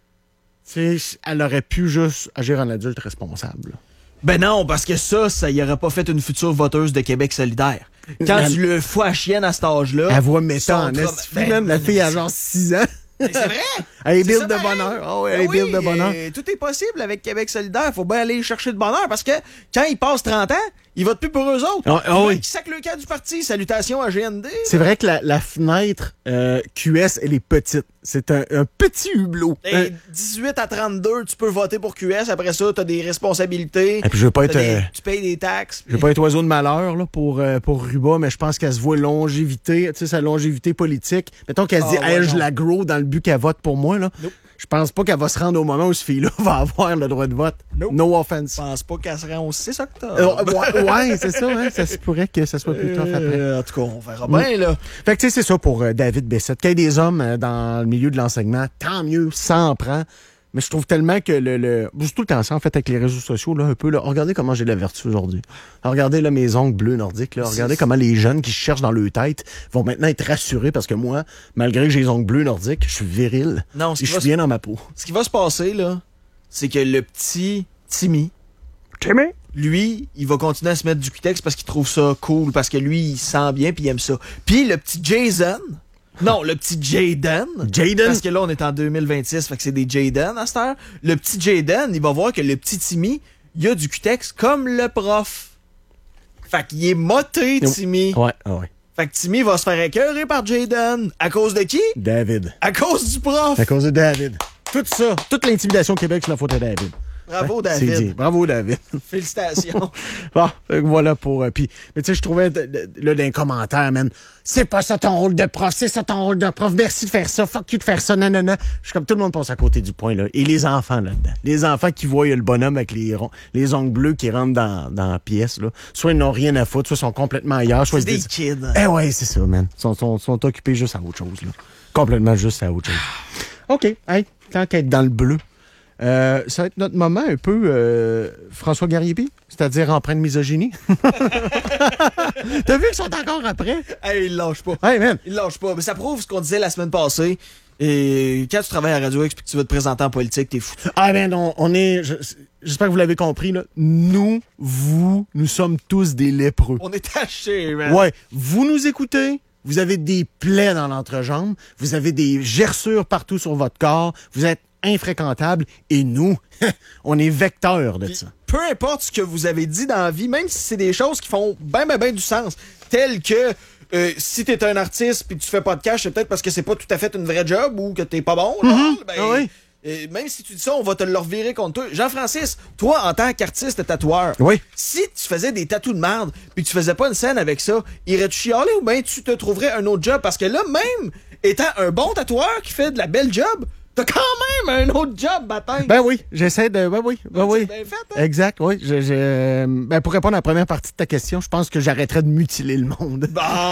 Tu sais, elle aurait pu juste agir en adulte responsable. Ben non, parce que ça y aurait pas fait une future voteuse de Québec solidaire. Quand tu le fous à chienne à cet âge-là... Elle voit méchant en son esti, même la fille a genre 6 ans. Mais c'est vrai! Elle est C'est build ça, de pareil. bonheur. Oh, elle est build de bonheur. Tout est possible avec Québec solidaire. Faut bien aller chercher de bonheur parce que quand ils passent 30 ans, ils votent plus pour eux autres. Oui. Ils sacent le camp du parti. Salutations à GND. C'est vrai que la fenêtre QS, elle est petite. C'est un petit hublot. Et 18 à 32, tu peux voter pour QS. Après ça, t'as des responsabilités. Et puis je veux pas être... Tu payes des taxes. Je veux pas être oiseau de malheur là, pour Ruba, mais je pense qu'elle se voit longévité, tu sais, sa longévité politique. Mettons qu'elle se dit, hey, je la grow dans le but qu'elle vote pour moi. Là. Nope. Je pense pas qu'elle va se rendre au moment où cette fille-là va avoir le droit de vote. Nope. No offense. Je pense pas qu'elle serait au 6 octobre. Ouais, c'est ça. Hein, ça se pourrait que ça soit plus tough après. En tout cas, on verra bien, là. Fait que tu sais, c'est ça pour David Bessette. Qu'il y ait des hommes dans le milieu de l'enseignement, tant mieux, ça en prend. Mais je trouve tellement que je suis tout le temps ça, en fait, avec les réseaux sociaux, là, un peu, là. Regardez comment j'ai la vertu aujourd'hui. Regardez, là, mes ongles bleus nordiques, là. Regardez comment les jeunes qui se cherchent dans leur tête vont maintenant être rassurés parce que moi, malgré que j'ai les ongles bleus nordiques, je suis viril. Non, je suis bien dans ma peau. Ce qui va se passer, là, c'est que le petit Timmy, lui, il va continuer à se mettre du cutex parce qu'il trouve ça cool, parce que lui, il sent bien puis il aime ça. Puis le petit Jason... Non, le petit Jaden. Parce que là, on est en 2026, fait que c'est des Jaden à cette heure. Le petit Jaden, il va voir que le petit Timmy, il a du cutex comme le prof. Fait qu'il est moté, Timmy. Ouais. Fait que Timmy va se faire écœurer par Jaden. À cause de qui? David. À cause du prof. À cause de David. Tout ça, toute l'intimidation au Québec, c'est la faute de David. Bravo, C'est dit. David. Bravo, David. Félicitations. Bon, fait que voilà pour... puis, mais tu sais, je trouvais, là, dans les commentaires, man, c'est pas ça ton rôle de prof, c'est ça ton rôle de prof, merci de faire ça, fuck you de faire ça, nanana. Je suis comme tout le monde passe à côté du point, là. Et les enfants, là-dedans. Les enfants qui voient le bonhomme avec les ongles bleus qui rentrent dans la pièce, là. Soit ils n'ont rien à foutre, soit ils sont complètement ailleurs, soit C'est ils des se disent... kids. Eh ouais, c'est ça, man. Ils sont occupés juste à autre chose, là. Complètement juste à autre chose. OK, hey, tant qu'être dans le bleu... Ça va être notre moment un peu François Garriépi, c'est-à-dire empreinte de misogynie. T'as vu qu'ils sont encore après? Hey, il lâche pas. Hey, man! Il lâche pas. Mais ça prouve ce qu'on disait la semaine passée. Et quand tu travailles à Radio X et que tu vas te présenter en politique, t'es fou. Ah, man, on est... J'espère que vous l'avez compris, là. Nous sommes tous des lépreux. On est tachés, man. Ouais, vous nous écoutez, vous avez des plaies dans l'entrejambe, vous avez des gerçures partout sur votre corps, vous êtes infréquentables, et nous, on est vecteurs de ça. Peu importe ce que vous avez dit dans la vie, même si c'est des choses qui font ben du sens, telles que si t'es un artiste puis tu fais pas de cash, c'est peut-être parce que c'est pas tout à fait une vraie job ou que t'es pas bon, là, ben, Ah oui. Même si tu dis ça, on va te le revirer contre toi. Jean-Francis, toi, en tant qu'artiste tatoueur, Oui. si tu faisais des tatous de merde puis que tu faisais pas une scène avec ça, irais-tu chialer ou bien tu te trouverais un autre job? Parce que là, même étant un bon tatoueur qui fait de la belle job, t'as quand même un autre job, bâtard. Ben oui, j'essaie de... Ben oui. C'est bien fait, hein? Exact, oui. Ben pour répondre à la première partie de ta question, je pense que j'arrêterais de mutiler le monde.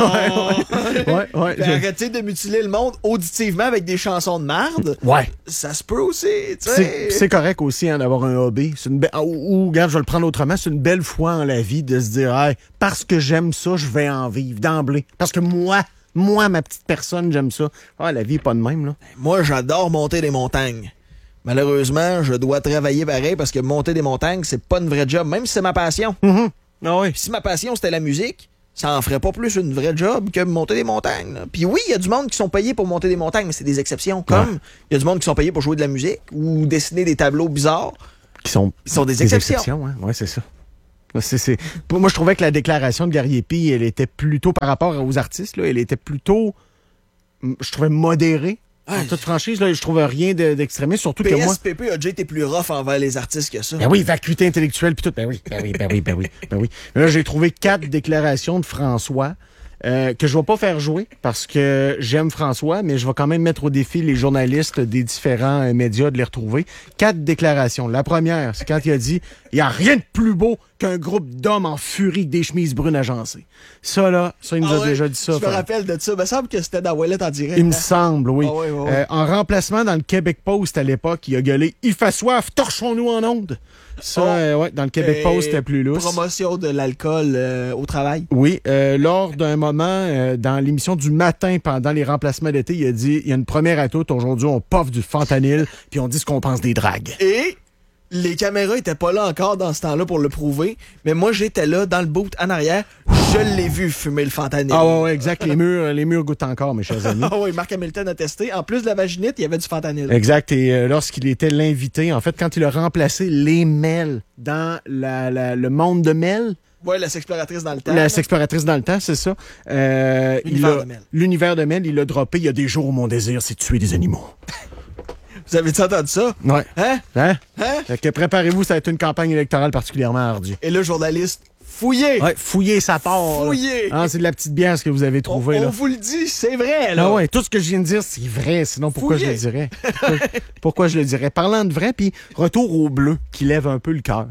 Bon! Ouais. Ben, arrêtez de mutiler le monde auditivement avec des chansons de merde. Ouais. Ça se peut aussi, tu sais. C'est correct aussi hein, d'avoir un hobby. C'est une ou regarde, je vais le prendre autrement, c'est une belle foi en la vie de se dire hey, parce que j'aime ça, je vais en vivre d'emblée. Parce que moi, ma petite personne, j'aime ça. Ah, la vie est pas de même, là. Moi, j'adore monter des montagnes. Malheureusement, je dois travailler pareil parce que monter des montagnes, c'est pas une vraie job, même si c'est ma passion. Ah oui. Puis si ma passion, c'était la musique, ça en ferait pas plus une vraie job que monter des montagnes. Là. Puis oui, il y a du monde qui sont payés pour monter des montagnes, mais c'est des exceptions. Comme il y a du monde qui sont payés pour jouer de la musique ou dessiner des tableaux bizarres. Qui sont des exceptions. Hein? Ouais, c'est ça. Moi, je trouvais que la déclaration de Garriépi, elle était plutôt, par rapport aux artistes, là, elle était plutôt, je trouvais modérée. En toute franchise, là, je trouve rien d'extrémiste, surtout que moi... PSPP a déjà été plus rough envers les artistes que ça. Ben oui, vacuité intellectuelle puis tout. Ben oui. Mais là, j'ai trouvé 4 déclarations de François que je vais pas faire jouer parce que j'aime François, mais je vais quand même mettre au défi les journalistes des différents médias de les retrouver. 4 déclarations. La première, c'est quand il a dit « Il y a rien de plus beau qu'un groupe d'hommes en furie avec des chemises brunes agencées. » Ça, il nous a déjà dit ça. Je me rappelle de ça. Il me semble que c'était dans Wallet en direct. Il me semble, oui. Ah, oui. En remplacement, dans le Québec Post à l'époque, il a gueulé « Il fait soif, torchons-nous en ondes. » Ça, dans le Québec Post, c'était plus lousse. Promotion de l'alcool au travail. Oui, lors d'un moment, dans l'émission du matin, pendant les remplacements d'été, il a dit « Il y a une première à toute, aujourd'hui, on poffe du fentanyl, puis on dit ce qu'on pense des dragues. » Et les caméras étaient pas là encore dans ce temps-là pour le prouver, mais moi, j'étais là, dans le boot, en arrière, je l'ai vu fumer le fentanyl. Ah ouais, exact, les murs goûtent encore, mes chers amis. Ah oui, Marc Hamilton a testé. En plus de la vaginite, il y avait du fentanyl. Exact, et lorsqu'il était l'invité, en fait, quand il a remplacé les Mel dans le monde de Mel... Ouais, la sexploratrice dans le temps. La sexploratrice dans le temps, c'est ça. L'univers de Mel, il l'a droppé. Il y a des jours où mon désir, c'est de tuer des animaux. Vous avez entendu ça? Ouais. Hein? Fait que préparez-vous, ça va être une campagne électorale particulièrement ardue. Et le journaliste, fouillez! Ouais, fouillez sa part. Fouillez! Ah, c'est de la petite bière ce que vous avez trouvé, là. On vous le dit, c'est vrai, là. Ah ouais, tout ce que je viens de dire, c'est vrai. Sinon, pourquoi je le dirais? Pourquoi je le dirais? Parlant de vrai, puis retour au bleu qui lève un peu le cœur.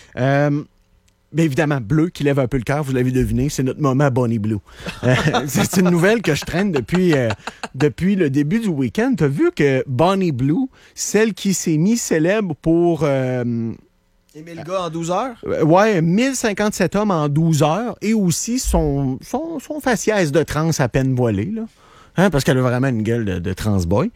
Bien évidemment, bleu qui lève un peu le cœur, vous l'avez deviné, c'est notre moment Bonnie Blue. C'est une nouvelle que je traîne depuis le début du week-end. T'as vu que Bonnie Blue, celle qui s'est mise célèbre pour... Aimer le gars en 12 heures? Ouais, 1057 hommes en 12 heures et aussi son faciès de trans à peine voilé, là. Hein, parce qu'elle a vraiment une gueule de transboy.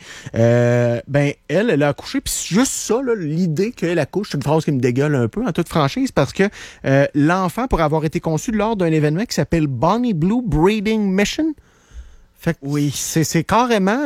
Elle a accouché, puis juste ça, là, l'idée qu'elle accouche, c'est une phrase qui me dégueule un peu en toute franchise, parce que l'enfant pourrait avoir été conçu lors d'un événement qui s'appelle Bonnie Blue Breeding Mission. Fait que oui, c'est carrément...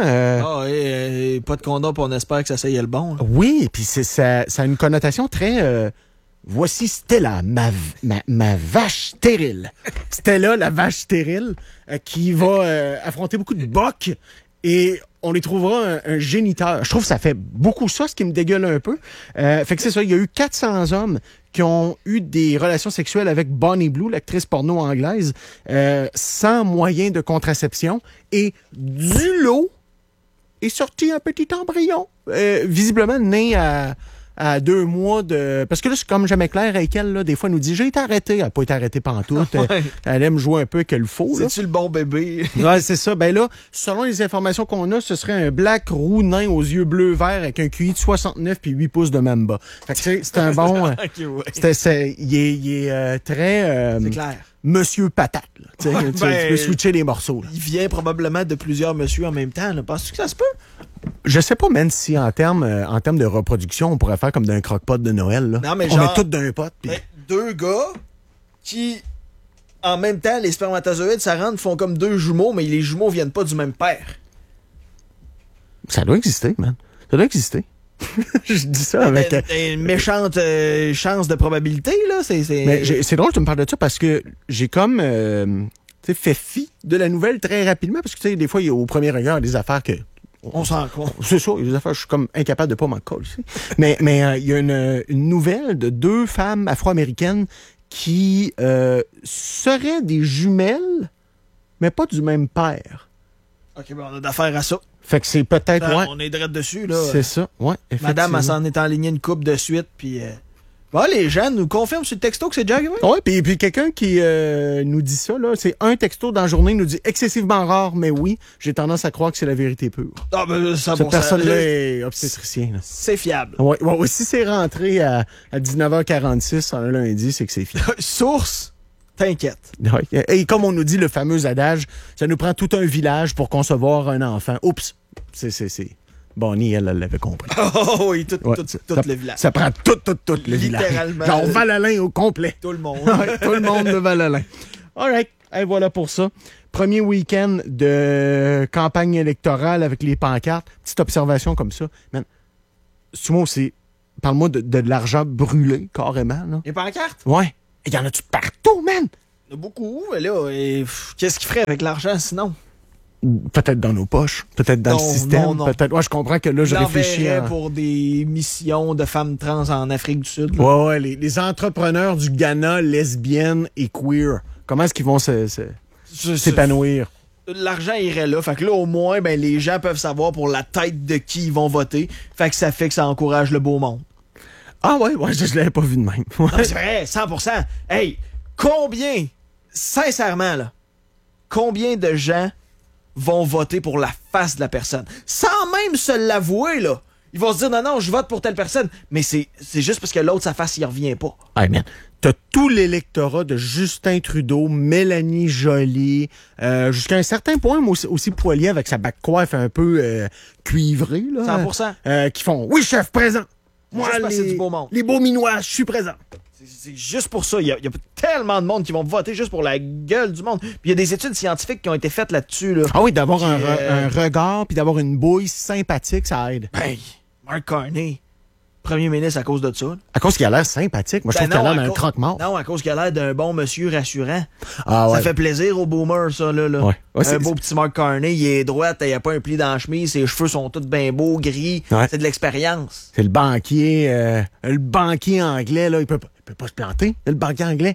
pas de condom, puis on espère que ça y est le bon. Là. Oui, puis ça a une connotation très... Voici Stella, ma vache stérile. Stella, la vache stérile, qui va affronter beaucoup de bocs et on les trouvera un géniteur. Je trouve que ça fait beaucoup ça, ce qui me dégueule un peu. Fait que c'est ça, il y a eu 400 hommes qui ont eu des relations sexuelles avec Bonnie Blue, l'actrice porno anglaise, sans moyen de contraception. Et du lot est sorti un petit embryon, visiblement né à à 2 mois de... Parce que là, c'est comme jamais clair avec elle, là, des fois, elle nous dit « J'ai été arrêtée. » Elle n'a pas été arrêtée pantoute. Ouais. Elle aime jouer un peu qu'elle faut. là. C'est-tu le bon bébé? Ouais, c'est ça. Ben là, selon les informations qu'on a, ce serait un black roux nain aux yeux bleu-vert avec un QI de 69 puis 8 pouces de Mamba. Fait que c'est un bon... Ok, ouais. Il est très... C'est clair. Monsieur Patate. Là. Tu sais, Ouais, tu ben, peux switcher les morceaux. Là. Il vient probablement de plusieurs messieurs en même temps. Là. Penses-tu que ça se peut? Je sais pas, même si en termes de reproduction, on pourrait faire comme d'un croque-pot de Noël. Là. Non, mais on genre- met tout d'un pot. Puis... Ben, deux gars qui, en même temps, les spermatozoïdes, ça rentre, font comme deux jumeaux, mais les jumeaux viennent pas du même père. Ça doit exister, man. Ça doit exister. Je dis ça avec... Une méchante chance de probabilité, là. Mais c'est drôle que tu me parles de ça parce que j'ai comme tu sais, fait fi de la nouvelle très rapidement parce que tu sais, des fois, il y a au premier regard il y a des affaires que... On s'en rend compte. C'est ça, il y a des affaires, je suis comme incapable de pas m'en coller. Mais il y a une nouvelle de 2 femmes afro-américaines qui seraient des jumelles, mais pas du même père. OK, ben on a d'affaires à ça. Fait que c'est peut-être... Ben, ouais, on est direct dessus, là. c'est ça, ouais, Madame, elle effectivement. s'en est enlignée une coupe de suite, puis... Bon, les gens nous confirment sur le texto que c'est déjà arrivé. Oui, puis quelqu'un qui nous dit ça, là, c'est un texto dans la journée, nous dit excessivement rare, mais oui, j'ai tendance à croire que c'est la vérité pure. Ah, ben, ça, Cette bon, personne-là ça, est obstétricien. Là. c'est fiable. Ouais, ouais, si c'est rentré à 19h46 un lundi, c'est que c'est fiable. Source, t'inquiète. Ouais. Et comme on nous dit le fameux adage, ça nous prend tout un village pour concevoir un enfant. Oups, c'est... Bonnie, elle l'avait compris. Oh oui, tout ça, le village. Ça prend tout le village. Littéralement. Genre Val-Alain au complet. Tout le monde. Ouais, tout le monde de Val-Alain. All right. Et voilà pour ça. Premier week-end de campagne électorale avec les pancartes. Petite observation comme ça. Man, Simon, parle-moi de l'argent brûlé, carrément. Là. Les pancartes? Ouais. Il y en a-tu partout, man? Il y en a beaucoup, mais là, qu'est-ce qu'il ferait avec l'argent sinon? Peut-être dans nos poches, peut-être dans Non, le système, non. peut-être. Ouais, je comprends que là, je réfléchis à... pour des missions de femmes trans en Afrique du Sud. Là. Ouais, les entrepreneurs du Ghana, lesbiennes et queer. Comment est-ce qu'ils vont s'épanouir? L'argent irait là. Fait que là, au moins, ben, les gens peuvent savoir pour la tête de qui ils vont voter. Fait que ça encourage le beau monde. Ah ouais, je l'avais pas vu de même. Ouais. Non, c'est vrai, 100%. Hey, combien, sincèrement, là, combien de gens vont voter pour la face de la personne? Sans même se l'avouer, là. Ils vont se dire, non, je vote pour telle personne. Mais c'est juste parce que l'autre, sa face, il revient pas. Hey man, t'as tout l'électorat de Justin Trudeau, Mélanie Joly, jusqu'à un certain point, mais aussi Poilier avec sa back coiffe un peu cuivrée. Là, 100%. Qui font « Oui, chef, présent! Moi, Juste parce que c'est du beau monde. Les beaux minois, je suis présent! » C'est juste pour ça. Il y a tellement de monde qui vont voter juste pour la gueule du monde. Puis il y a des études scientifiques qui ont été faites là-dessus. Là. Ah oui, d'avoir un regard puis d'avoir une bouille sympathique, ça aide. Ben, Mark Carney, premier ministre à cause de ça. Là. À cause qu'il a l'air sympathique. Moi, je trouve qu'il a l'air d'un croque-mort. Non, à cause qu'il a l'air d'un bon monsieur rassurant. Ah ouais. Ça fait plaisir aux boomers, ça, là. Ouais. Ouais, un beau petit Mark Carney, il est droit, il n'y a pas un pli dans la chemise, ses cheveux sont tous bien beaux, gris. Ouais. C'est de l'expérience. C'est le banquier anglais, là, il peut pas se planter, le banquier anglais.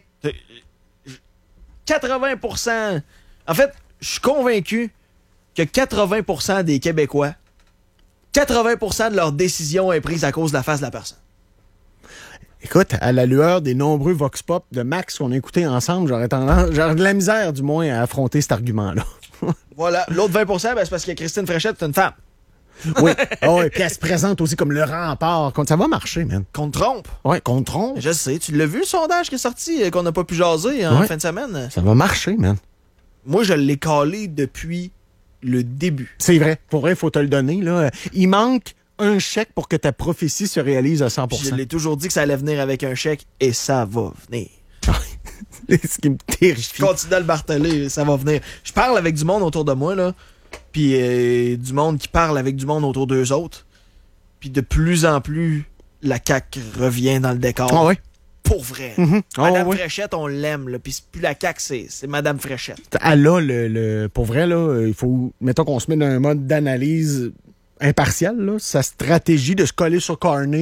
80%. En fait, je suis convaincu que 80% des Québécois, 80% de leur décision est prise à cause de la face de la personne. Écoute, à la lueur des nombreux vox pop de Max qu'on a écoutés ensemble, j'aurais de la misère, du moins, à affronter cet argument-là. Voilà. L'autre 20%, ben, c'est parce que Christine Fréchette, c'est une femme. Oui. Oh, et puis elle se présente aussi comme le rempart. Ça va marcher, man. Qu'on te trompe. Ouais, qu'on trompe. Je sais. Tu l'as vu, le sondage qui est sorti, qu'on n'a pas pu jaser en Ouais. fin de semaine? Ça va marcher, man. Moi, je l'ai calé depuis le début. C'est vrai. Pour vrai, il faut te le donner, là. Il manque un chèque pour que ta prophétie se réalise à 100%. Puis je l'ai toujours dit que ça allait venir avec un chèque, et ça va venir. Ce qui me terrifie. Je continue à le marteler, ça va venir. Je parle avec du monde autour de moi, là. Puis du monde qui parle avec du monde autour d'eux autres. Puis de plus en plus, la CAQ revient dans le décor. Ah ouais? Pour vrai. Mm-hmm. Madame ouais. Fréchette, on l'aime, là. Puis c'est plus la CAQ, c'est Madame Fréchette. Elle a pour vrai, là, il faut, mettons qu'on se met dans un mode d'analyse impartial, là. Sa stratégie de se coller sur Carney,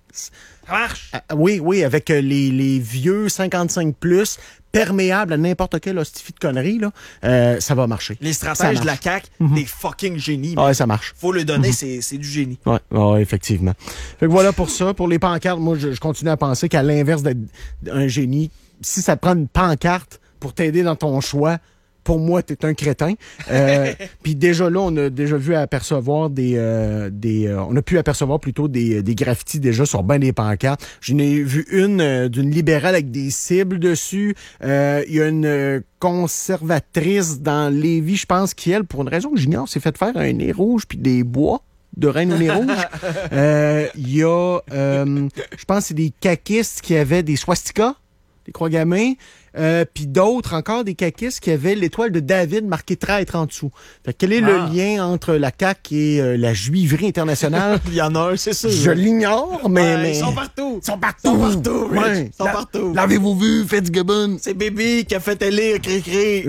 Ça marche. Oui, avec les vieux 55+, perméables à n'importe quel hostifie de conneries, là, ça va marcher. Les stratèges de la CAQ, des fucking génies. Ouais, ça marche. Faut le donner, c'est du génie. Ouais, effectivement. Fait que voilà pour ça. Pour les pancartes, moi, je continue à penser qu'à l'inverse d'être un génie, si ça te prend une pancarte pour t'aider dans ton choix, pour moi, t'es un crétin. Puis déjà là, on a déjà vu apercevoir on a pu apercevoir plutôt des graffitis déjà sur bien des pancartes. J'en ai vu une d'une libérale avec des cibles dessus. Il y a une conservatrice dans Lévis, je pense, qui, elle, pour une raison que j'ignore, s'est fait faire un nez rouge puis des bois de reine au nez rouge. Il y a, je pense, c'est des caquistes qui avaient des swastikas, des croix gammées. Puis d'autres, encore des caquistes qui avaient l'étoile de David marquée traître en dessous. Fait que quel est le lien entre la CAQ et la juiverie internationale? Il y en a un, c'est sûr. Je l'ignore, mais... Ils sont partout. Ils sont partout, Rich. Ouais. Ils sont partout. L'avez-vous vu, Fitzgibbon? C'est Baby qui a fait élire Cricri.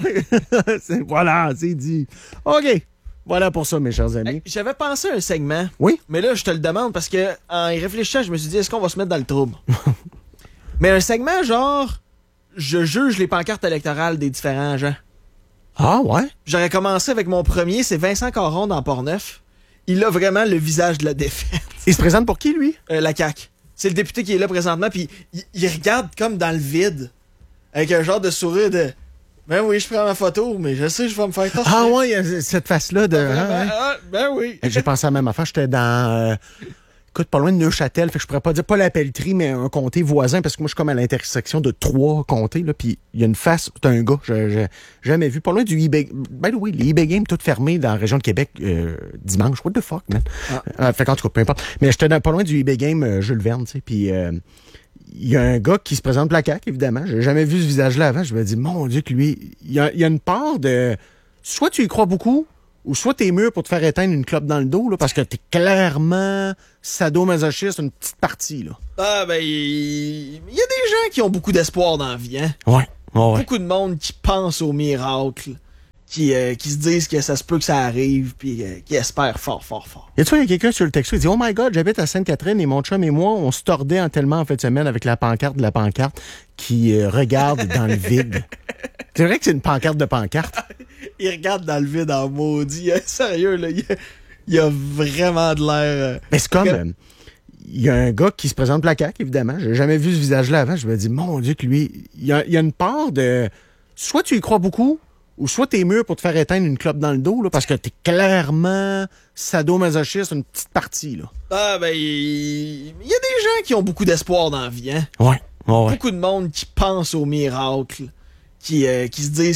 Voilà, c'est dit. OK. Voilà pour ça, mes chers amis. J'avais pensé à un segment. Oui? Mais là, je te le demande parce que en y réfléchissant, je me suis dit, est-ce qu'on va se mettre dans le trouble? Mais un segment genre... Je juge les pancartes électorales des différents gens. Ah, ouais? J'aurais commencé avec mon premier, c'est Vincent Caron dans Port-Neuf. Il a vraiment le visage de la défaite. Il se présente pour qui, lui? La CAQ. C'est le député qui est là présentement, puis il regarde comme dans le vide, avec un genre de sourire de... Ben oui, je prends ma photo, mais je sais, je vais me faire torcher. Ah ouais, il y a cette face-là de... Ben oui. J'ai pensé à la même affaire. J'étais dans... écoute, pas loin de Neuchâtel, fait que je pourrais pas dire pas la Pelletrie, mais un comté voisin, parce que moi, je suis comme à l'intersection de 3 comtés, là, puis il y a une face, c'est un gars, j'ai jamais vu, pas loin du eBay. By the way, les eBay Games, toutes fermées dans la région de Québec, dimanche. What the fuck, man? Fait qu'en tout cas, peu importe. Mais j'étais pas loin du eBay Game Jules Verne, tu sais, puis il y a un gars qui se présente pour la CAQ, évidemment. J'ai jamais vu ce visage-là avant. Je me dis, mon Dieu, que lui, il y a une part de... Soit tu y crois beaucoup, ou soit t'es mûr pour te faire éteindre une clope dans le dos, là, parce que t'es clairement sadomasochiste, une petite partie, là. Ah, ben, il y a des gens qui ont beaucoup d'espoir dans la vie, hein. Ouais. Beaucoup de monde qui pense au miracle, qui se disent que ça se peut que ça arrive, puis qui espèrent fort, fort, fort. Y a-tu quelqu'un sur le texto qui dit « Oh my God, j'habite à Sainte-Catherine et mon chum et moi, on se tordait en tellement en fin de semaine avec la pancarte de la pancarte qui regarde dans le vide. » C'est vrai que c'est une pancarte de pancarte. Il regarde dans le vide en maudit. Sérieux, là, il a vraiment de l'air... Mais c'est comme... Il y a un gars qui se présente pour la CAQ, évidemment. J'ai jamais vu ce visage-là avant. Je me dis, mon Dieu, que lui... Il y a une part de... Soit tu y crois beaucoup, ou soit t'es mûr pour te faire éteindre une clope dans le dos, là, parce que t'es clairement sadomasochiste, une petite partie, là. Ah, ben, il y a des gens qui ont beaucoup d'espoir dans la vie, hein. Ouais. Beaucoup de monde qui pense au miracle, qui se disent